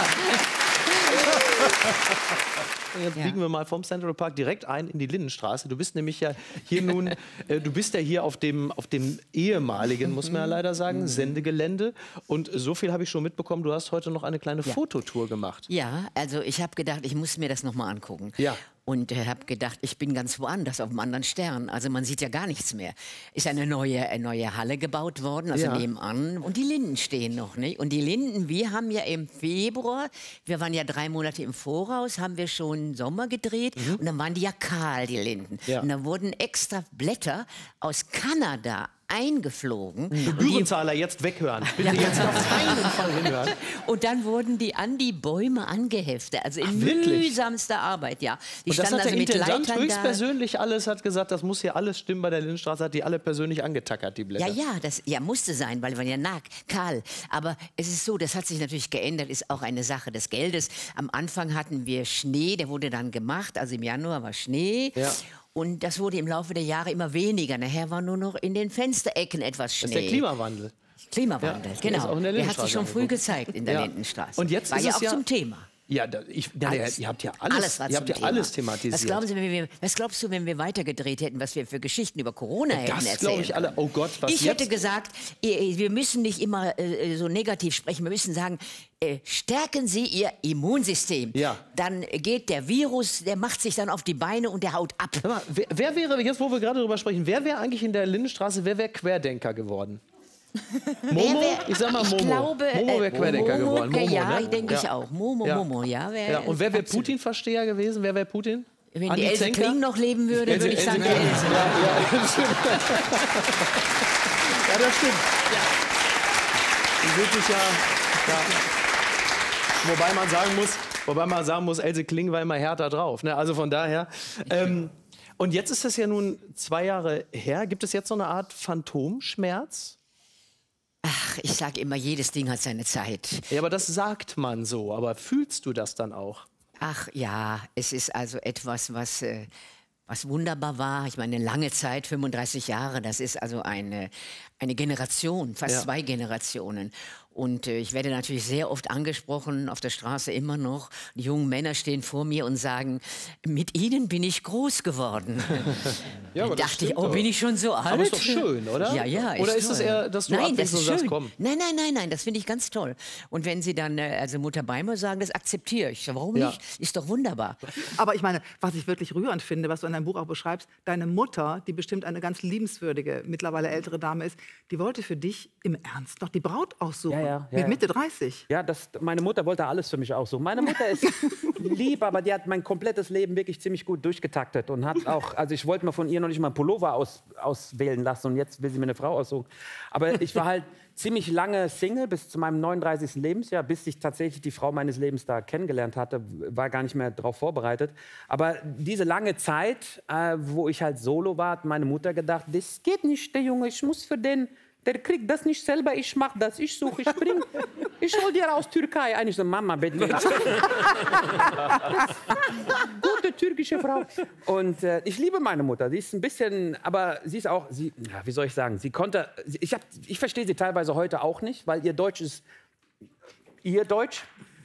Jetzt biegen wir mal vom Central Park direkt ein in die Lindenstraße. Du bist nämlich ja hier nun, du bist ja hier auf dem ehemaligen, muss man ja leider sagen, Sendegelände. Und so viel habe ich schon mitbekommen, du hast heute noch eine kleine Fototour gemacht. Ja, also ich habe gedacht, ich muss mir das noch mal angucken. Ja. Und habe gedacht, ich bin ganz woanders, auf einem anderen Stern. Also man sieht ja gar nichts mehr. Ist eine neue Halle gebaut worden, also nebenan. Und die Linden stehen noch, nicht? Und die Linden, wir haben ja im Februar, wir waren ja 3 Monate im Voraus, haben wir schon Sommer gedreht. Und dann waren die ja kahl, die Linden. Ja. Und dann wurden extra Blätter aus Kanada eingeflogen. Gebührenzahler jetzt weghören. Bitte jetzt auf keinen Fall hinhören. Und dann wurden die an die Bäume angeheftet. Also in mühsamster Arbeit, ja. Die und das standen hat der also mit Intendant Leitern höchstpersönlich alles, hat gesagt, das muss hier alles stimmen bei der Lindenstraße, hat die alle persönlich angetackert, die Blätter. Das musste sein, weil wir ja kahl. Aber es ist so, das hat sich natürlich geändert, ist auch eine Sache des Geldes. Am Anfang hatten wir Schnee, der wurde dann gemacht, also im Januar war Schnee. Ja. Und das wurde im Laufe der Jahre immer weniger. Nachher war nur noch in den Fensterecken etwas Schnee. Das ist der Klimawandel. Klimawandel, genau. Der hat sich schon früh gezeigt in der Lindenstraße. Und jetzt war ist ja es auch zum Thema. Ja, ihr habt ja alles thematisiert. Was glaubst du, wenn wir weitergedreht hätten, was wir für Geschichten über Corona hätten erzählt? Das glaube ich alle. Oh Gott, was ich hätte gesagt, wir müssen nicht immer so negativ sprechen. Wir müssen sagen, stärken Sie Ihr Immunsystem. Ja. Dann geht der Virus, der macht sich dann auf die Beine und der haut ab. Mal, wer wäre, jetzt wo wir gerade darüber sprechen, wer wäre eigentlich in der Lindenstraße, wer wäre Querdenker geworden? Momo? Ich sag mal Momo. Ich glaube, Momo wäre Querdenker geworden. Momo, ja, ne? denke ich auch. Momo, ja. Und wer wäre Putin-Versteher gewesen? Wer wäre Putin? Wenn die Else Kling noch leben würde, würde ich sagen, Else. Ja, das stimmt. Ja, das stimmt. Die wird sich ja. Wobei man sagen muss, Else Kling war immer härter drauf. Ne? Also von daher. Und jetzt ist es ja nun 2 Jahre her. Gibt es jetzt so eine Art Phantomschmerz? Ach, ich sage immer, jedes Ding hat seine Zeit. Ja, aber das sagt man so. Aber fühlst du das dann auch? Ach ja, es ist also etwas, was wunderbar war. Ich meine, eine lange Zeit, 35 Jahre, das ist also eine Generation, fast 2 Generationen. Und ich werde natürlich sehr oft angesprochen, auf der Straße immer noch. Die jungen Männer stehen vor mir und sagen, mit Ihnen bin ich groß geworden. Ja, aber da dachte ich, bin ich schon so alt? Aber ist doch schön, oder? Ja, oder ist es eher, dass du abwächst und sagst, komm? Nein, das finde ich ganz toll. Und wenn Sie dann, also Mutter Beimer sagen, das akzeptiere ich. Warum nicht? Ist doch wunderbar. Aber ich meine, was ich wirklich rührend finde, was du in deinem Buch auch beschreibst, deine Mutter, die bestimmt eine ganz liebenswürdige, mittlerweile ältere Dame ist, die wollte für dich im Ernst noch die Braut aussuchen. Mit Mitte 30. Ja, meine Mutter wollte alles für mich aussuchen. Meine Mutter ist lieb, aber die hat mein komplettes Leben wirklich ziemlich gut durchgetaktet. Und hat auch, also ich wollte mir von ihr noch nicht mal einen Pullover auswählen lassen und jetzt will sie mir eine Frau aussuchen. Aber ich war halt ziemlich lange Single bis zu meinem 39. Lebensjahr, bis ich tatsächlich die Frau meines Lebens da kennengelernt hatte. War gar nicht mehr darauf vorbereitet. Aber diese lange Zeit, wo ich halt solo war, hat meine Mutter gedacht, das geht nicht, der Junge, ich muss für den... Der kriegt das nicht selber, ich mach das, ich suche, ich bring. Ich hol dir aus Türkei. Eigentlich so, Mama, bitte. Gute türkische Frau. Und ich liebe meine Mutter. Sie ist ein bisschen, aber sie ist auch, wie soll ich sagen, sie konnte, ich verstehe sie teilweise heute auch nicht, weil ihr Deutsch ist ihr Deutsch.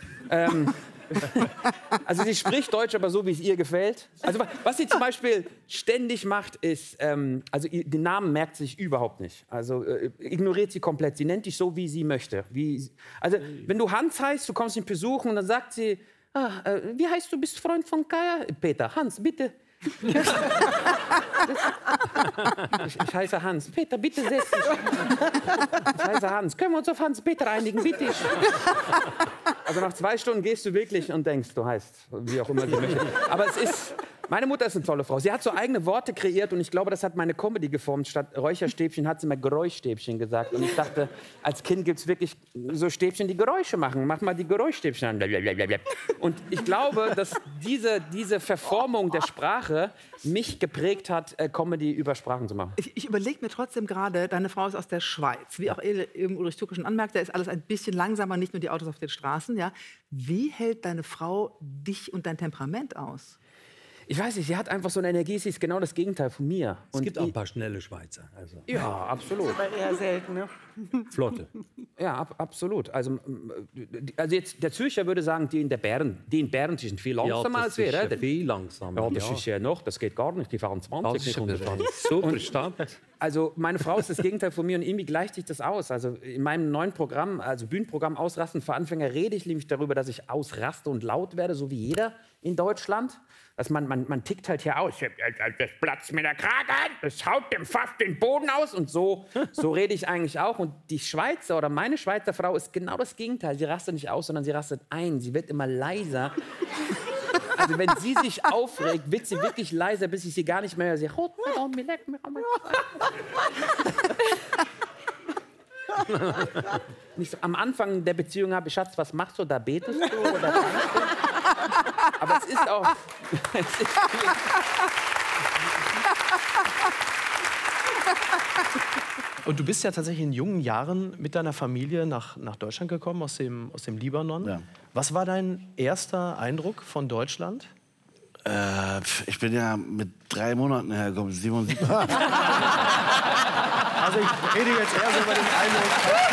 Also sie spricht Deutsch, aber so, wie es ihr gefällt. Also was sie zum Beispiel ständig macht, ist, also den Namen merkt sie sich überhaupt nicht. Also ignoriert sie komplett. Sie nennt dich so, wie sie möchte. Also wenn du Hans heißt, du kommst ihn besuchen und dann sagt sie, wie heißt du, bist Freund von Kaya? Peter, Hans, bitte. Ich heiße Hans. Peter, bitte setz dich. Ich heiße Hans. Können wir uns auf Hans-Peter einigen, bitte? Also nach 2 Stunden gehst du wirklich und denkst, du heißt, wie auch immer du möchtest. Aber es ist, Meine Mutter ist eine tolle Frau. Sie hat so eigene Worte kreiert und ich glaube, das hat meine Comedy geformt. Statt Räucherstäbchen hat sie mal Geräuschstäbchen gesagt. Und ich dachte, als Kind gibt es wirklich so Stäbchen, die Geräusche machen. Mach mal die Geräuschstäbchen an. Und ich glaube, dass diese Verformung der Sprache mich geprägt hat, Comedy über Sprachen zu machen. Ich überlege mir trotzdem gerade, deine Frau ist aus der Schweiz. Wie auch eben Ulrich Türke schon anmerkte, ist alles ein bisschen langsamer, nicht nur die Autos auf den Straßen. Ja? Wie hält deine Frau dich und dein Temperament aus? Ich weiß nicht, sie hat einfach so eine Energie, sie ist genau das Gegenteil von mir. Es gibt auch ein paar schnelle Schweizer. Also. Ja, absolut. Aber eher selten, ne? Flotte. Ja, absolut. Also jetzt, der Zürcher würde sagen, die in Bern, die sind viel langsamer als wir. Ja, viel langsamer. Ja, das ist ja noch, das geht gar nicht, die fahren 20. Super Stadt. Also meine Frau ist das Gegenteil von mir und irgendwie gleicht sich das aus. Also in meinem neuen Programm, also Bühnenprogramm Ausrasten für Anfänger, rede ich nämlich darüber, dass ich ausraste und laut werde, so wie jeder in Deutschland. Dass man tickt halt hier aus. Das platzt mir der Kragen, das haut dem fast den Boden aus. Und so rede ich eigentlich auch. Und die Schweizer oder meine Schweizer Frau ist genau das Gegenteil. Sie rastet nicht aus, sondern sie rastet ein. Sie wird immer leiser. Also wenn sie sich aufregt, wird sie wirklich leiser, bis ich sie gar nicht mehr höre. Sie nicht so, am Anfang der Beziehung habe ich, Schatz, was machst du? Da betest du oder tanzt du? Aber es ist auch... Und du bist ja tatsächlich in jungen Jahren mit deiner Familie nach Deutschland gekommen, aus dem Libanon. Ja. Was war dein erster Eindruck von Deutschland? Ich bin ja mit 3 Monaten hergekommen, 77. Also ich rede jetzt eher so über den Eindruck,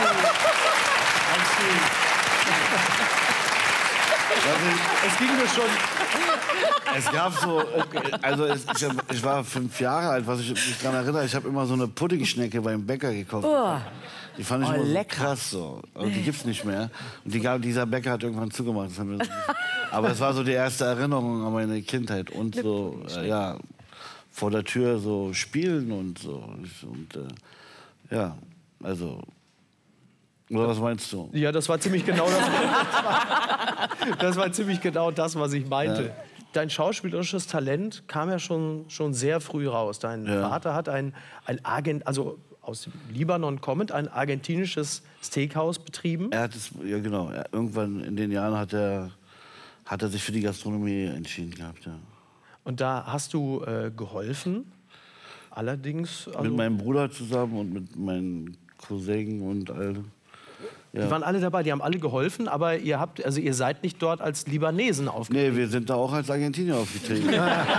es ging mir schon. Es gab so, also ich war 5 Jahre alt, was ich mich daran erinnere. Ich habe immer so eine Puddingschnecke beim Bäcker gekauft. Die fand ich immer so krass so. Und die gibt's nicht mehr. Und dieser Bäcker hat irgendwann zugemacht. Aber es war so die erste Erinnerung an meine Kindheit und so, ja, vor der Tür so spielen und so. Und ja, also. Oder was meinst du? Ja, das war ziemlich genau das war ziemlich genau das, was ich meinte. Ja. Dein schauspielerisches Talent kam ja schon sehr früh raus. Dein Vater hat ein aus dem Libanon kommend, ein argentinisches Steakhouse betrieben. Er hat es, ja genau. Irgendwann in den Jahren hat er sich für die Gastronomie entschieden gehabt, ja. Und da hast du geholfen? Allerdings... Also mit meinem Bruder zusammen und mit meinen Cousinen und all. Ja. Die waren alle dabei, die haben alle geholfen, aber ihr seid nicht dort als Libanesen aufgetreten. Nee, wir sind da auch als Argentinier aufgetreten.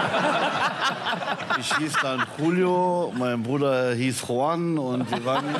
Ich hieß dann Julio, mein Bruder hieß Juan und wir waren...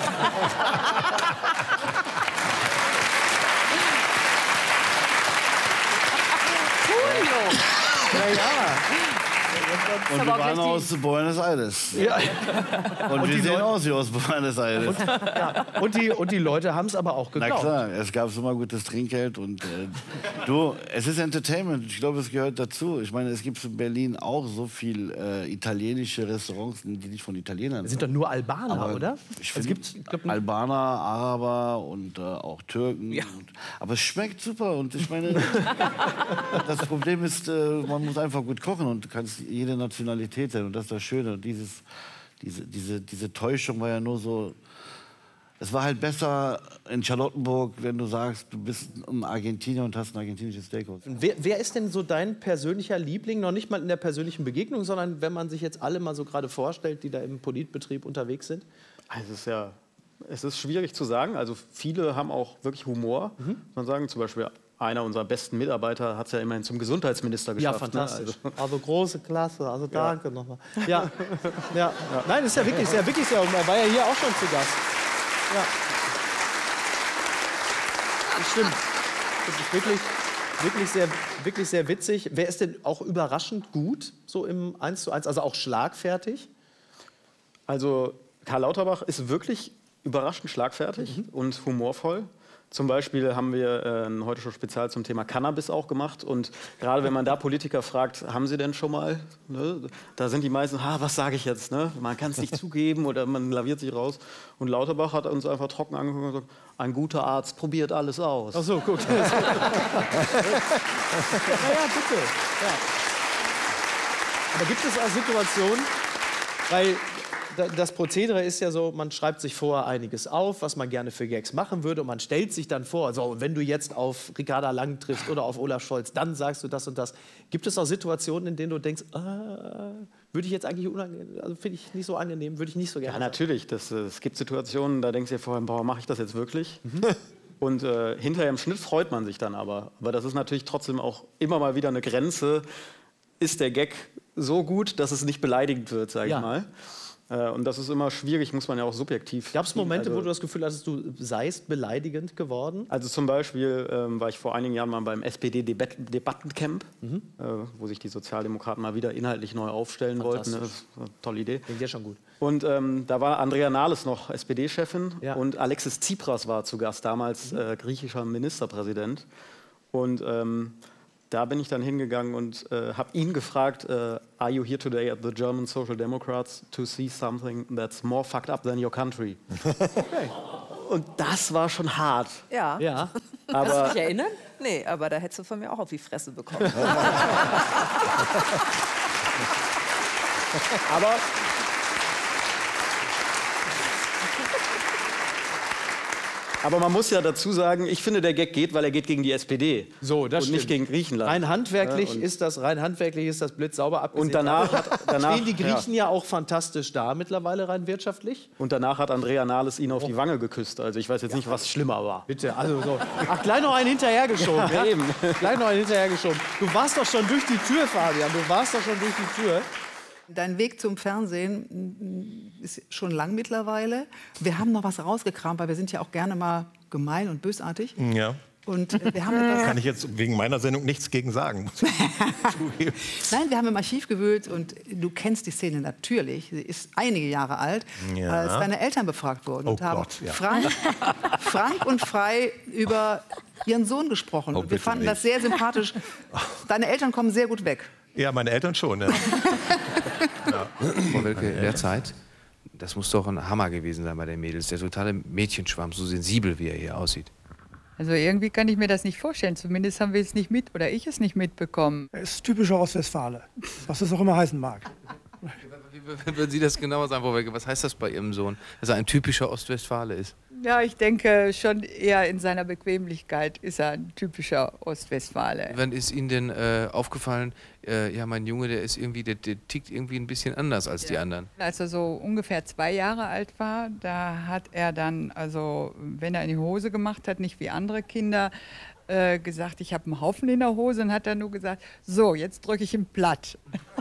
Julio! Naja. Und wir waren aus Buenos Aires. Ja. Und wir sehen aus wie aus Buenos Aires. Und die Leute haben es aber auch geglaubt. Na klar, es gab immer gutes Trinkgeld. Und es ist Entertainment. Ich glaube, es gehört dazu. Ich meine, es gibt in Berlin auch so viel italienische Restaurants, die nicht von Italienern sind. Sind doch nur Albaner, aber oder? Es gibt Albaner, Araber und auch Türken. Ja. Aber es schmeckt super. Und ich meine, das Problem ist, man muss einfach gut kochen und du kannst jede Nationalität sein und das ist das Schöne. Und diese Täuschung war ja nur so, es war halt besser in Charlottenburg, wenn du sagst, du bist ein Argentinier und hast ein argentinisches Steakhouse. Wer ist denn so dein persönlicher Liebling, noch nicht mal in der persönlichen Begegnung, sondern wenn man sich jetzt alle mal so gerade vorstellt, die da im Politbetrieb unterwegs sind? Also es ist schwierig zu sagen, also viele haben auch wirklich Humor, muss man sagen, zum Beispiel einer unserer besten Mitarbeiter hat es ja immerhin zum Gesundheitsminister geschafft. Ja, fantastisch. Ne? Also große Klasse, also danke nochmal. Ja. Nein, ist ja wirklich sehr, er war ja hier auch schon zu Gast. Ja. Das stimmt. Das ist wirklich sehr witzig. Wer ist denn auch überraschend gut, so im 1:1, also auch schlagfertig? Also Karl Lauterbach ist wirklich überraschend schlagfertig und humorvoll. Zum Beispiel haben wir heute schon spezial zum Thema Cannabis auch gemacht. Und gerade wenn man da Politiker fragt, haben sie denn schon mal? Ne? Da sind die meisten, was sage ich jetzt? Ne? Man kann es nicht zugeben oder man laviert sich raus. Und Lauterbach hat uns einfach trocken angeguckt und gesagt, ein guter Arzt probiert alles aus. Ach so, gut. Ja, bitte. Ja. Aber gibt es auch Situationen, weil das Prozedere ist ja so, man schreibt sich vorher einiges auf, was man gerne für Gags machen würde und man stellt sich dann vor, so, wenn du jetzt auf Ricarda Lang triffst oder auf Olaf Scholz, dann sagst du das und das. Gibt es auch Situationen, in denen du denkst, würde ich jetzt eigentlich unangenehm, also finde ich nicht so angenehm, würde ich nicht so gerne Ja, natürlich. Es gibt Situationen, da denkst du dir vorher, boah, mache ich das jetzt wirklich? Und hinterher im Schnitt freut man sich dann aber. Aber das ist natürlich trotzdem auch immer mal wieder eine Grenze. Ist der Gag so gut, dass es nicht beleidigend wird, sage ich mal. Und das ist immer schwierig, muss man ja auch subjektiv. Gab es Momente, wo du das Gefühl hattest, du seist beleidigend geworden? Also zum Beispiel war ich vor einigen Jahren mal beim SPD-Debattencamp, wo sich die Sozialdemokraten mal wieder inhaltlich neu aufstellen wollten. Das ist eine tolle Idee. Klingt ja schon gut. Und da war Andrea Nahles noch SPD-Chefin und Alexis Tsipras war zu Gast, damals griechischer Ministerpräsident. Und da bin ich dann hingegangen und habe ihn gefragt, are you here today at the German Social Democrats to see something that's more fucked up than your country? Und das war schon hart. Ja. Aber Kannst du dich erinnern? Nee, aber da hättest du von mir auch auf die Fresse bekommen. Aber man muss ja dazu sagen, ich finde, der Gag geht, weil er geht gegen die SPD. So, das und nicht gegen Griechenland. Rein handwerklich ist das blitzsauber abgesehen. Und danach stehen die Griechen ja auch fantastisch da mittlerweile rein wirtschaftlich. Und danach hat Andrea Nahles ihn auf die Wange geküsst. Also ich weiß jetzt nicht, was schlimmer war. Bitte, also so. Ach, gleich noch einen hinterhergeschoben. Ja, eben. Gleich noch einen hinterhergeschoben. Du warst doch schon durch die Tür, Fabian. Du warst doch schon durch die Tür. Dein Weg zum Fernsehen ist schon lang mittlerweile. Wir haben noch was rausgekramt, weil wir sind ja auch gerne mal gemein und bösartig. Ja. Und wir haben etwas Kann ich jetzt wegen meiner Sendung nichts gegen sagen. Nein, wir haben im Archiv gewühlt und du kennst die Szene natürlich. Sie ist einige Jahre alt, als deine Eltern befragt wurden und haben frank und frei über ihren Sohn gesprochen. Und wir fanden das sehr sympathisch. Deine Eltern kommen sehr gut weg. Ja, meine Eltern schon. Ja. Frau Welke, in der Zeit, das muss doch ein Hammer gewesen sein bei den Mädels. Der totale Mädchenschwarm, so sensibel, wie er hier aussieht. Also irgendwie kann ich mir das nicht vorstellen. Zumindest haben wir es nicht mit oder ich es nicht mitbekommen. Er ist typischer Ostwestfale, was es auch immer heißen mag. Wie würden Sie das genauer sagen, Frau Welke? Was heißt das bei Ihrem Sohn, dass er ein typischer Ostwestfale ist? Ja, ich denke schon eher in seiner Bequemlichkeit ist er ein typischer Ostwestfale. Wann ist Ihnen denn aufgefallen, ja, mein Junge, der ist irgendwie, der tickt irgendwie ein bisschen anders als die anderen? Als er so ungefähr 2 Jahre alt war, da hat er dann, also wenn er in die Hose gemacht hat, nicht wie andere Kinder, gesagt, ich habe einen Haufen in der Hose, und hat er nur gesagt, so, jetzt drücke ich ihn platt.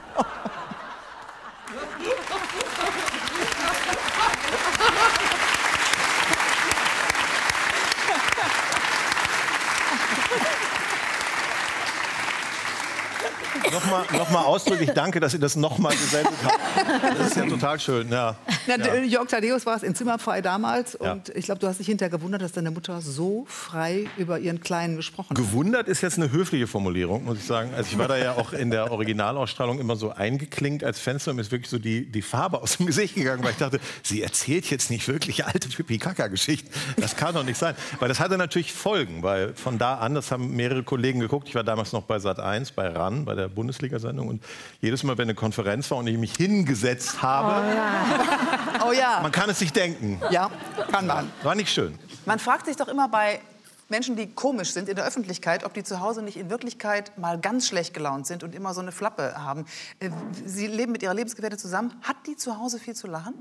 Nochmal ausdrücklich danke, dass ihr das nochmal gesendet habt. Das ist ja total schön. Ja. Jörg Thaddeus war es in Zimmerfrei damals. Und ich glaube, du hast dich hinterher gewundert, dass deine Mutter so frei über ihren Kleinen gesprochen hat. Gewundert ist jetzt eine höfliche Formulierung, muss ich sagen. Also ich war da ja auch in der Originalausstrahlung immer so eingeklinkt als Fenster. Mir ist wirklich so die Farbe aus dem Gesicht gegangen, weil ich dachte, sie erzählt jetzt nicht wirklich alte Pipi-Kaka-Geschichten. Das kann doch nicht sein. Weil das hatte natürlich Folgen, weil von da an, das haben mehrere Kollegen geguckt. Ich war damals noch bei Sat.1, bei RAN, bei der Bundesliga-Sendung. Und jedes Mal, wenn eine Konferenz war und ich mich hingesetzt habe, Oh ja. man kann es sich denken. Ja, kann man. War nicht schön. Man fragt sich doch immer bei Menschen, die komisch sind in der Öffentlichkeit, ob die zu Hause nicht in Wirklichkeit mal ganz schlecht gelaunt sind und immer so eine Flappe haben. Sie leben mit ihrer Lebensgefährtin zusammen. Hat die zu Hause viel zu lachen?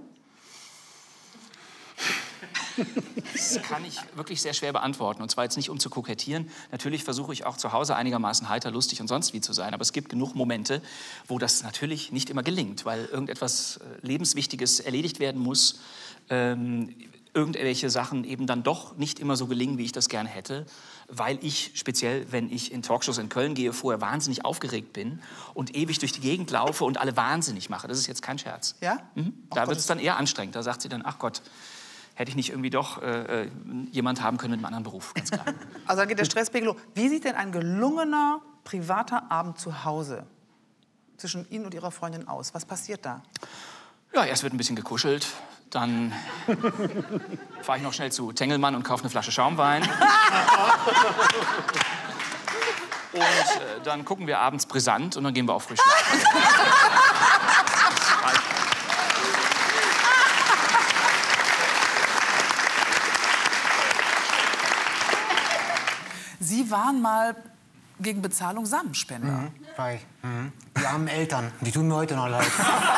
Das kann ich wirklich sehr schwer beantworten. Und zwar jetzt nicht, um zu kokettieren. Natürlich versuche ich auch zu Hause einigermaßen heiter, lustig und sonst wie zu sein. Aber es gibt genug Momente, wo das natürlich nicht immer gelingt, weil irgendetwas Lebenswichtiges erledigt werden muss. Irgendwelche Sachen eben dann doch nicht immer so gelingen, wie ich das gerne hätte. Weil ich, speziell wenn ich in Talkshows in Köln gehe, vorher wahnsinnig aufgeregt bin und ewig durch die Gegend laufe und alle wahnsinnig mache. Das ist jetzt kein Scherz. Ja? Da wird es dann eher anstrengend. Da sagt sie dann, ach Gott, hätte ich nicht irgendwie doch jemand haben können mit einem anderen Beruf, ganz klar. Also da geht der Stresspegel hoch. Wie sieht denn ein gelungener privater Abend zu Hause zwischen Ihnen und Ihrer Freundin aus? Was passiert da? Ja, erst wird ein bisschen gekuschelt, dann fahre ich noch schnell zu Tengelmann und kaufe eine Flasche Schaumwein. Und dann gucken wir abends brisant und dann gehen wir auch frisch schlafen. Sie waren mal gegen Bezahlung Samenspender. War ich. Die armen Eltern, die tun mir heute noch leid.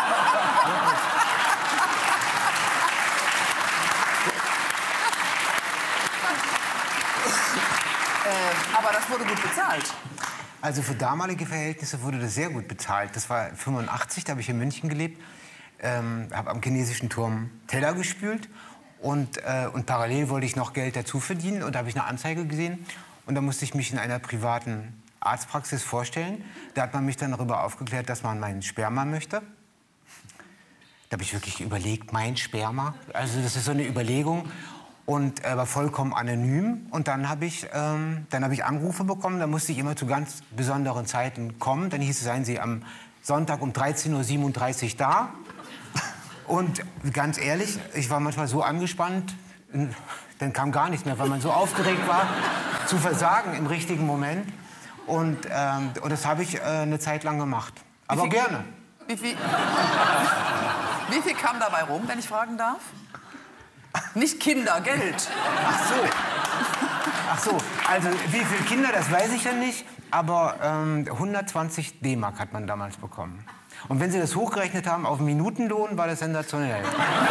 Aber das wurde gut bezahlt. Also für damalige Verhältnisse wurde das sehr gut bezahlt. Das war 85, da habe ich in München gelebt. Habe am chinesischen Turm Teller gespült. Und parallel wollte ich noch Geld dazu verdienen. Und da habe ich eine Anzeige gesehen. Und da musste ich mich in einer privaten Arztpraxis vorstellen. Da hat man mich dann darüber aufgeklärt, dass man meinen Sperma möchte. Da habe ich wirklich überlegt, mein Sperma? Also das ist so eine Überlegung. Und war vollkommen anonym. Und dann habe ich Anrufe bekommen. Da musste ich immer zu ganz besonderen Zeiten kommen. Dann hieß es, seien Sie am Sonntag um 13:37 Uhr da. Und ganz ehrlich, ich war manchmal so angespannt, dann kam gar nichts mehr, weil man so aufgeregt war, zu versagen im richtigen Moment. Und das habe ich eine Zeit lang gemacht. Aber gerne. Wie viel kam dabei rum, wenn ich fragen darf? Nicht Kinder, Geld. Ach so, also wie viele Kinder, das weiß ich ja nicht. Aber 120 D-Mark hat man damals bekommen. Und wenn Sie das hochgerechnet haben auf Minutenlohn, war das sensationell.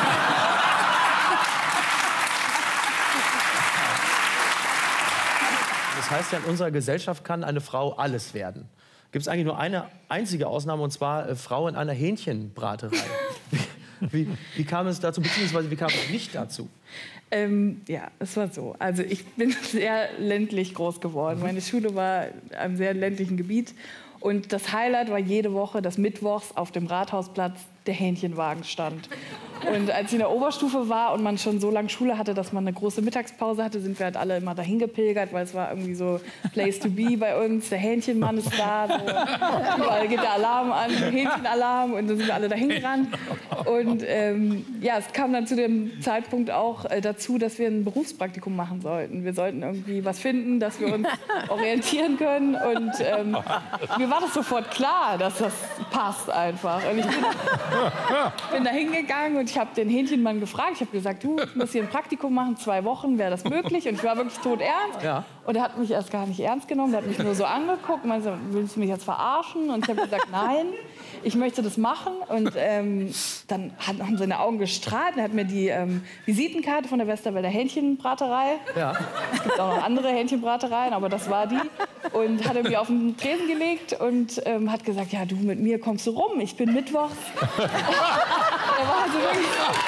Das heißt ja, in unserer Gesellschaft kann eine Frau alles werden. Gibt es eigentlich nur eine einzige Ausnahme, und zwar Frau in einer Hähnchenbraterei. Wie kam es dazu, beziehungsweise wie kam es nicht dazu? Ja, es war so. Also ich bin sehr ländlich groß geworden. Meine Schule war in einem sehr ländlichen Gebiet. Und das Highlight war jede Woche, dass mittwochs auf dem Rathausplatz der Hähnchenwagen stand. Und als ich in der Oberstufe war und man schon so lange Schule hatte, dass man eine große Mittagspause hatte, sind wir halt alle immer dahin gepilgert, weil es war irgendwie so Place to be bei uns. Der Hähnchenmann ist da, so. Überall geht der Alarm an, Hähnchenalarm, und dann sind wir alle dahin gerannt. Und ja, es kam dann zu dem Zeitpunkt auch dazu, dass wir ein Berufspraktikum machen sollten. Wir sollten irgendwie was finden, dass wir uns orientieren können. Und mir war das sofort klar, dass das passt einfach. Und ich bin da hingegangen und ich habe den Hähnchenmann gefragt. Ich habe gesagt, du, ich muss hier ein Praktikum machen, 2 Wochen, wäre das möglich? Und ich war wirklich toternst. Ja. Und er hat mich erst gar nicht ernst genommen. Der hat mich nur so angeguckt und meinte, willst du mich jetzt verarschen? Und ich habe gesagt, nein, ich möchte das machen. Und dann haben seine Augen gestrahlt. Er hat mir die Visitenkarte von der Westerwälder Hähnchenbraterei. Ja. Es gibt auch noch andere Hähnchenbratereien, aber das war die. Und hat er mir auf den Tresen gelegt und hat gesagt, ja, du, mit mir kommst du rum. Ich bin mittwochs. Er war also wirklich...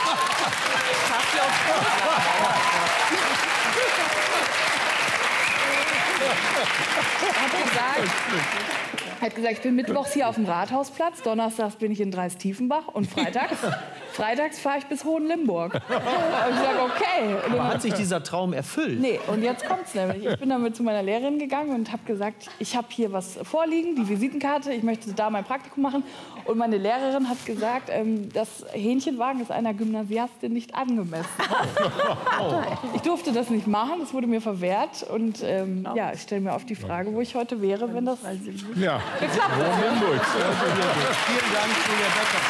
Er hat gesagt, ich bin mittwochs hier auf dem Rathausplatz, donnerstags bin ich in Dreistiefenbach und freitags fahre ich bis Hohenlimburg. Und ich sage, okay. Aber hat sich dieser Traum erfüllt? Nee, und jetzt kommt's nämlich. Ich bin damit zu meiner Lehrerin gegangen und habe gesagt, ich habe hier was vorliegen, die Visitenkarte, ich möchte da mein Praktikum machen. Und meine Lehrerin hat gesagt, das Hähnchenwagen ist einer Gymnasiastin nicht angemessen. Ich durfte das nicht machen, das wurde mir verwehrt. Und ja, ich stelle mir auf die Frage, wo ich heute wäre, wenn das geklappt hätte. Vielen Dank, Julia Becker.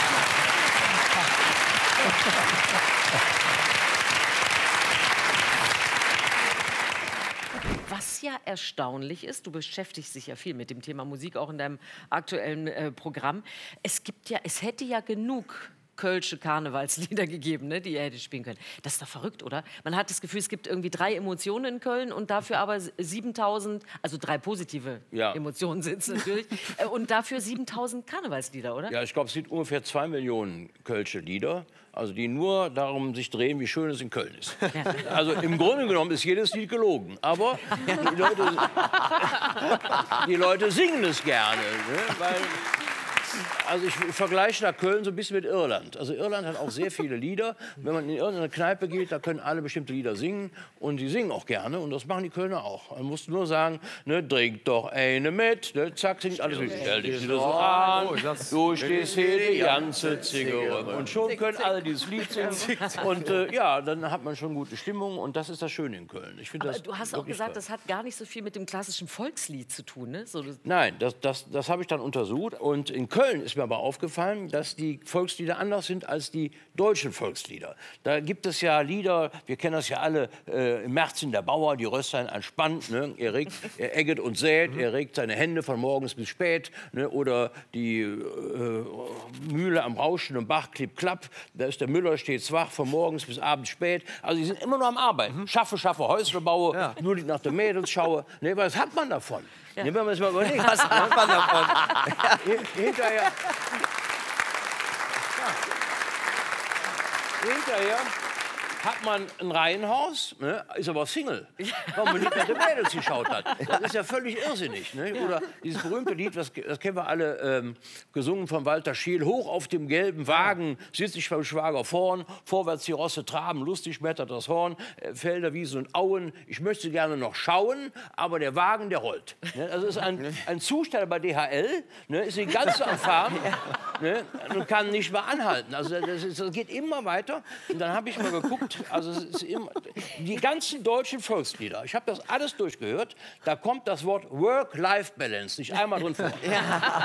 Was ja erstaunlich ist, du beschäftigst dich ja viel mit dem Thema Musik, auch in deinem aktuellen Programm. Es hätte ja genug kölsche Karnevalslieder gegeben, ne, die ihr hättet spielen können. Das ist doch verrückt, oder? Man hat das Gefühl, es gibt irgendwie 3 Emotionen in Köln und dafür aber 7000, also 3 positive Emotionen sind es natürlich, und dafür 7000 Karnevalslieder, oder? Ja, ich glaube, es sind ungefähr 2 Millionen kölsche Lieder, also die nur darum sich drehen, wie schön es in Köln ist. Ja. Also im Grunde genommen ist jedes Lied gelogen, aber die Leute singen es gerne, ne? Weil Also ich vergleiche da Köln so ein bisschen mit Irland. Also Irland hat auch sehr viele Lieder. Wenn man in irgendeine Kneipe geht, da können alle bestimmte Lieder singen. Und die singen auch gerne. Und das machen die Kölner auch. Man muss nur sagen, ne, trink doch eine mit. Ne, zack, singt alles mit. Stell dich wieder so an. Du stehst hier die ganze Zigarre. Und schon können alle dieses Lied singen. Und ja, dann hat man schon gute Stimmung. Und das ist das Schöne in Köln. Ich finde Aber das du hast auch gesagt, toll. das hat gar nicht so viel mit dem klassischen Volkslied zu tun, ne? So, Nein, das habe ich dann untersucht. Und in Köln ist mir aber aufgefallen, dass die Volkslieder anders sind als die deutschen Volkslieder. Da gibt es ja Lieder, wir kennen das ja alle, im März in der Bauer, die Röslein anspannt, ne? Er egget und sät, er regt seine Hände von morgens bis spät, ne? Oder die Mühle am rauschenden Bach, klipp, klapp, da ist der Müller stets wach, von morgens bis abends spät. Also die sind immer nur am Arbeiten. Schaffe, Häusle baue, nur nach den Mädels schaue. Ne, was hat man davon? Ja. Ne, wenn man es mal überlegt. Was hat man davon? Hinterher hat man ein Reihenhaus, ne, ist aber Single, weil man nicht nach den Mädels geschaut hat. Das ist ja völlig irrsinnig. Ne? Oder dieses berühmte Lied, das kennen wir alle, gesungen von Walter Scheel, hoch auf dem gelben Wagen sitze ich beim Schwager vorn, vorwärts die Rosse traben, lustig schmettert das Horn, Felder, Wiesen und Auen, ich möchte gerne noch schauen, aber der Wagen, der rollt. Ne? Also ist ein Zusteller bei DHL, ne, ist die ganze am Fahren, ne, und kann nicht mehr anhalten. Also das geht immer weiter. Und dann habe ich mal geguckt, also es ist immer, die ganzen deutschen Volkslieder, ich habe das alles durchgehört, da kommt das Wort Work-Life-Balance nicht einmal drin vor. Ja.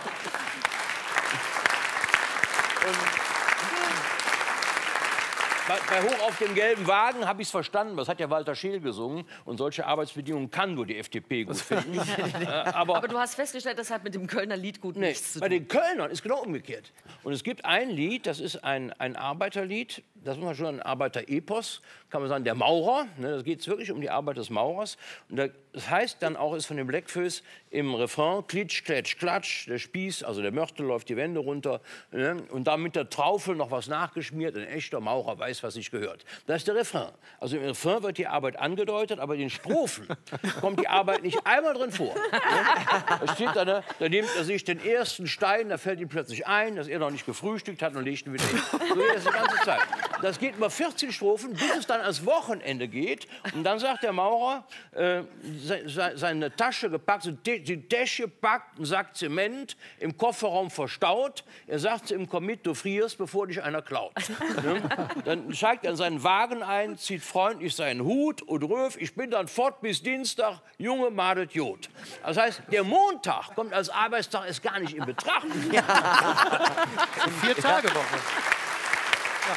Bei Hoch auf dem gelben Wagen habe ich es verstanden, das hat ja Walter Scheel gesungen. Und solche Arbeitsbedingungen kann nur die FDP gut finden. aber du hast festgestellt, das hat mit dem Kölner Lied gut nichts zu tun. Bei den Kölnern ist genau umgekehrt. Und es gibt ein Lied, das ist ein Arbeiterlied, das muss man schon ein Arbeiterepos, kann man sagen, der Maurer. Ne, da geht es wirklich um die Arbeit des Maurers. Und das heißt dann auch, ist von den Blackfoes im Refrain, klitsch, kletsch, klatsch, der Spieß, also der Mörtel läuft die Wände runter. Ne, und dann mit der Traufel noch was nachgeschmiert. Ein echter Maurer weiß, was sich gehört. Das ist der Refrain. Also im Refrain wird die Arbeit angedeutet, aber in den Strophen kommt die Arbeit nicht einmal drin vor. Ne? Da steht da, ne, da nimmt er sich den ersten Stein, da fällt ihm plötzlich ein, dass er noch nicht gefrühstückt hat und legt ihn wieder hin. So geht das die ganze Zeit. Das geht über 14 Strophen, bis es dann ans Wochenende geht. Und dann sagt der Maurer, seine Tasche gepackt, die Tasche gepackt, einen Sack Zement, im Kofferraum verstaut. Er sagt im Commit, du frierst, bevor dich einer klaut. Ne? Dann steigt er in seinen Wagen ein, zieht freundlich seinen Hut und ruft, ich bin dann fort bis Dienstag, Junge, madet Jod. Das heißt, der Montag kommt als Arbeitstag erst gar nicht in Betracht. Ja. 4-Tage-Woche. Ja.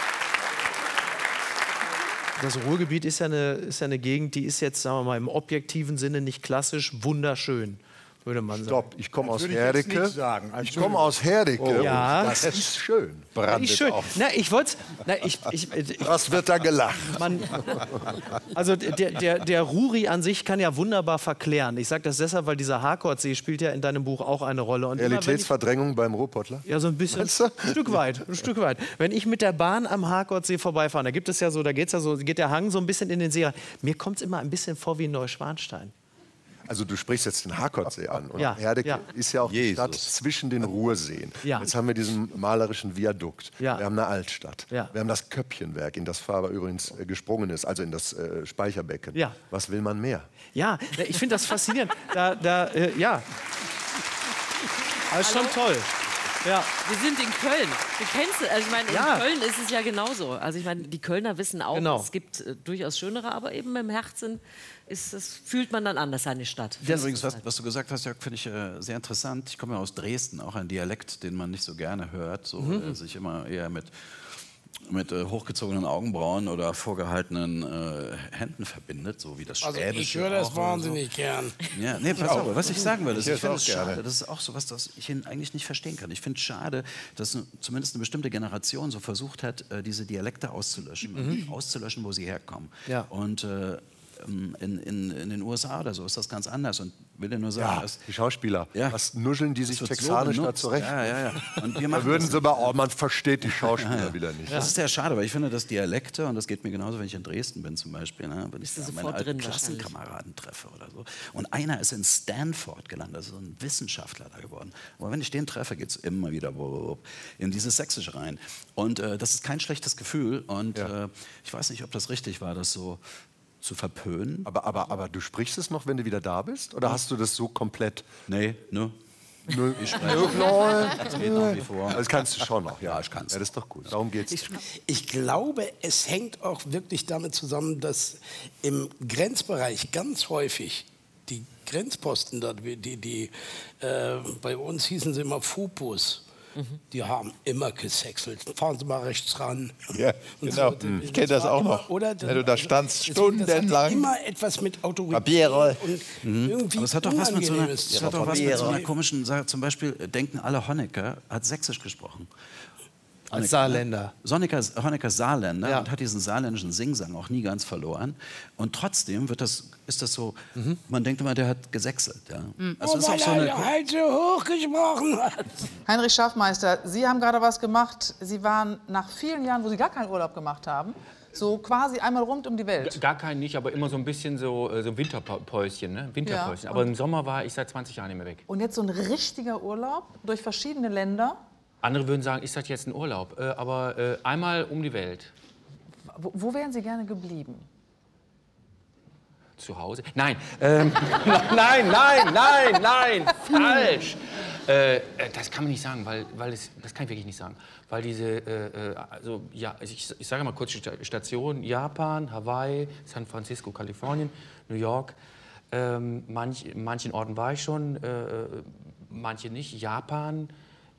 Das Ruhrgebiet ist ja eine Gegend, die ist jetzt, sagen wir mal, im objektiven Sinne nicht klassisch wunderschön, würde man sagen. Stopp, ich komme aus Herdecke. Ich komme aus Herdecke. Oh, ja. Das ist schön. Brandet schön. auch. Na, ich wollte. Was wird da gelacht? Also der Ruri an sich kann ja wunderbar verklären. Ich sage das deshalb, weil dieser Harkordsee spielt ja in deinem Buch auch eine Rolle. Und Realitätsverdrängung beim Ruhrpottler? Ja, so ein bisschen. Ein Stück weit. Wenn ich mit der Bahn am Harkordsee vorbeifahre, da gibt es ja so, geht der Hang so ein bisschen in den See rein. Mir kommt es immer ein bisschen vor wie in Neuschwanstein. Also du sprichst jetzt den Harkordsee an. Und ja, Herdecke ist ja auch die Stadt zwischen den Ruhrseen. Ja. Jetzt haben wir diesen malerischen Viadukt. Ja. Wir haben eine Altstadt. Ja. Wir haben das Köppchenwerk, in das Faber übrigens gesprungen ist, also in das Speicherbecken. Ja. Was will man mehr? Ja, ich finde das faszinierend. Ja. Das ist schon toll. Ja. Wir sind in Köln. Du kennst es. Also ich meine, in Köln ist es ja genauso. Also ich meine, die Kölner wissen auch, es gibt durchaus schönere, aber eben im Herzen fühlt man dann anders seine Stadt. Das übrigens, was du gesagt hast, Jörg, finde ich sehr interessant. Ich komme ja aus Dresden, auch ein Dialekt, den man nicht so gerne hört, sich immer eher mit hochgezogenen Augenbrauen oder vorgehaltenen Händen verbindet, so wie das Schwäbische. Also ich höre das wahnsinnig gern. Ja, nee, pass auf, was ich sagen will, ich finde es schade, das ist auch so was, das ich eigentlich nicht verstehen kann. Ich finde es schade, dass zumindest eine bestimmte Generation so versucht hat, diese Dialekte auszulöschen, wo sie herkommen. Ja. Und in den USA oder so ist das ganz anders. Und will dir nur sagen, ja, die Schauspieler. Ja. Was nuscheln die sich texanisch da zurecht? Ja. Und wir da würden sie mal, oh, man versteht die Schauspieler wieder nicht. Das ist sehr schade, weil ich finde, dass Dialekte, und das geht mir genauso, wenn ich in Dresden bin zum Beispiel, ne, wenn ich meine alten Klassenkameraden treffe oder so. Und einer ist in Stanford gelandet, also ein Wissenschaftler da geworden. Aber wenn ich den treffe, geht es immer wieder in dieses Sächsische rein. Und das ist kein schlechtes Gefühl. Und ich weiß nicht, ob das richtig war, das so zu verpönen. Aber du sprichst es noch, wenn du wieder da bist? Oder hast du das so komplett... Nee, ne? Nö. Ich spreche. Das geht nach wie vor. Das kannst du schon noch. Ja, ich kann es. Ja, das ist doch gut. Darum geht's. Ich glaube, es hängt auch wirklich damit zusammen, dass im Grenzbereich ganz häufig die Grenzposten dort, bei uns hießen sie immer Fupus. Die haben immer gesächselt. Fahren Sie mal rechts ran. Ja, genau. Ich kenne das auch noch. Oder? Wenn du da standst, stundenlang. Immer etwas mit Autorität. Papiere. Und irgendwie aber es hat doch was mit so einer Unangenehmes. komischen Sache. Zum Beispiel denken alle, Honecker hat Sächsisch gesprochen. Als Saarländer. Honecker ist Saarländer und hat diesen saarländischen Singsang auch nie ganz verloren. Und trotzdem ist das so, man denkt immer, der hat gesächselt. Ja. Also ist auch so eine halt so hoch gesprochen hat. Heinrich Schaffmeister, Sie haben gerade was gemacht. Sie waren nach vielen Jahren, wo Sie gar keinen Urlaub gemacht haben, so quasi einmal rund um die Welt. Gar keinen nicht, aber immer so ein bisschen so Winterpäuschen. Ne? Winterpäuschen. Ja. Aber im Sommer war ich seit 20 Jahren nicht mehr weg. Und jetzt so ein richtiger Urlaub durch verschiedene Länder. Andere würden sagen, ist das jetzt ein Urlaub? Aber einmal um die Welt. Wo wären Sie gerne geblieben? Zu Hause? Nein. Nein, falsch. Das kann man nicht sagen, das kann ich wirklich nicht sagen. Weil diese, ich sage mal kurz Stationen, Japan, Hawaii, San Francisco, Kalifornien, New York. Manchen Orten war ich schon, manche nicht. Japan,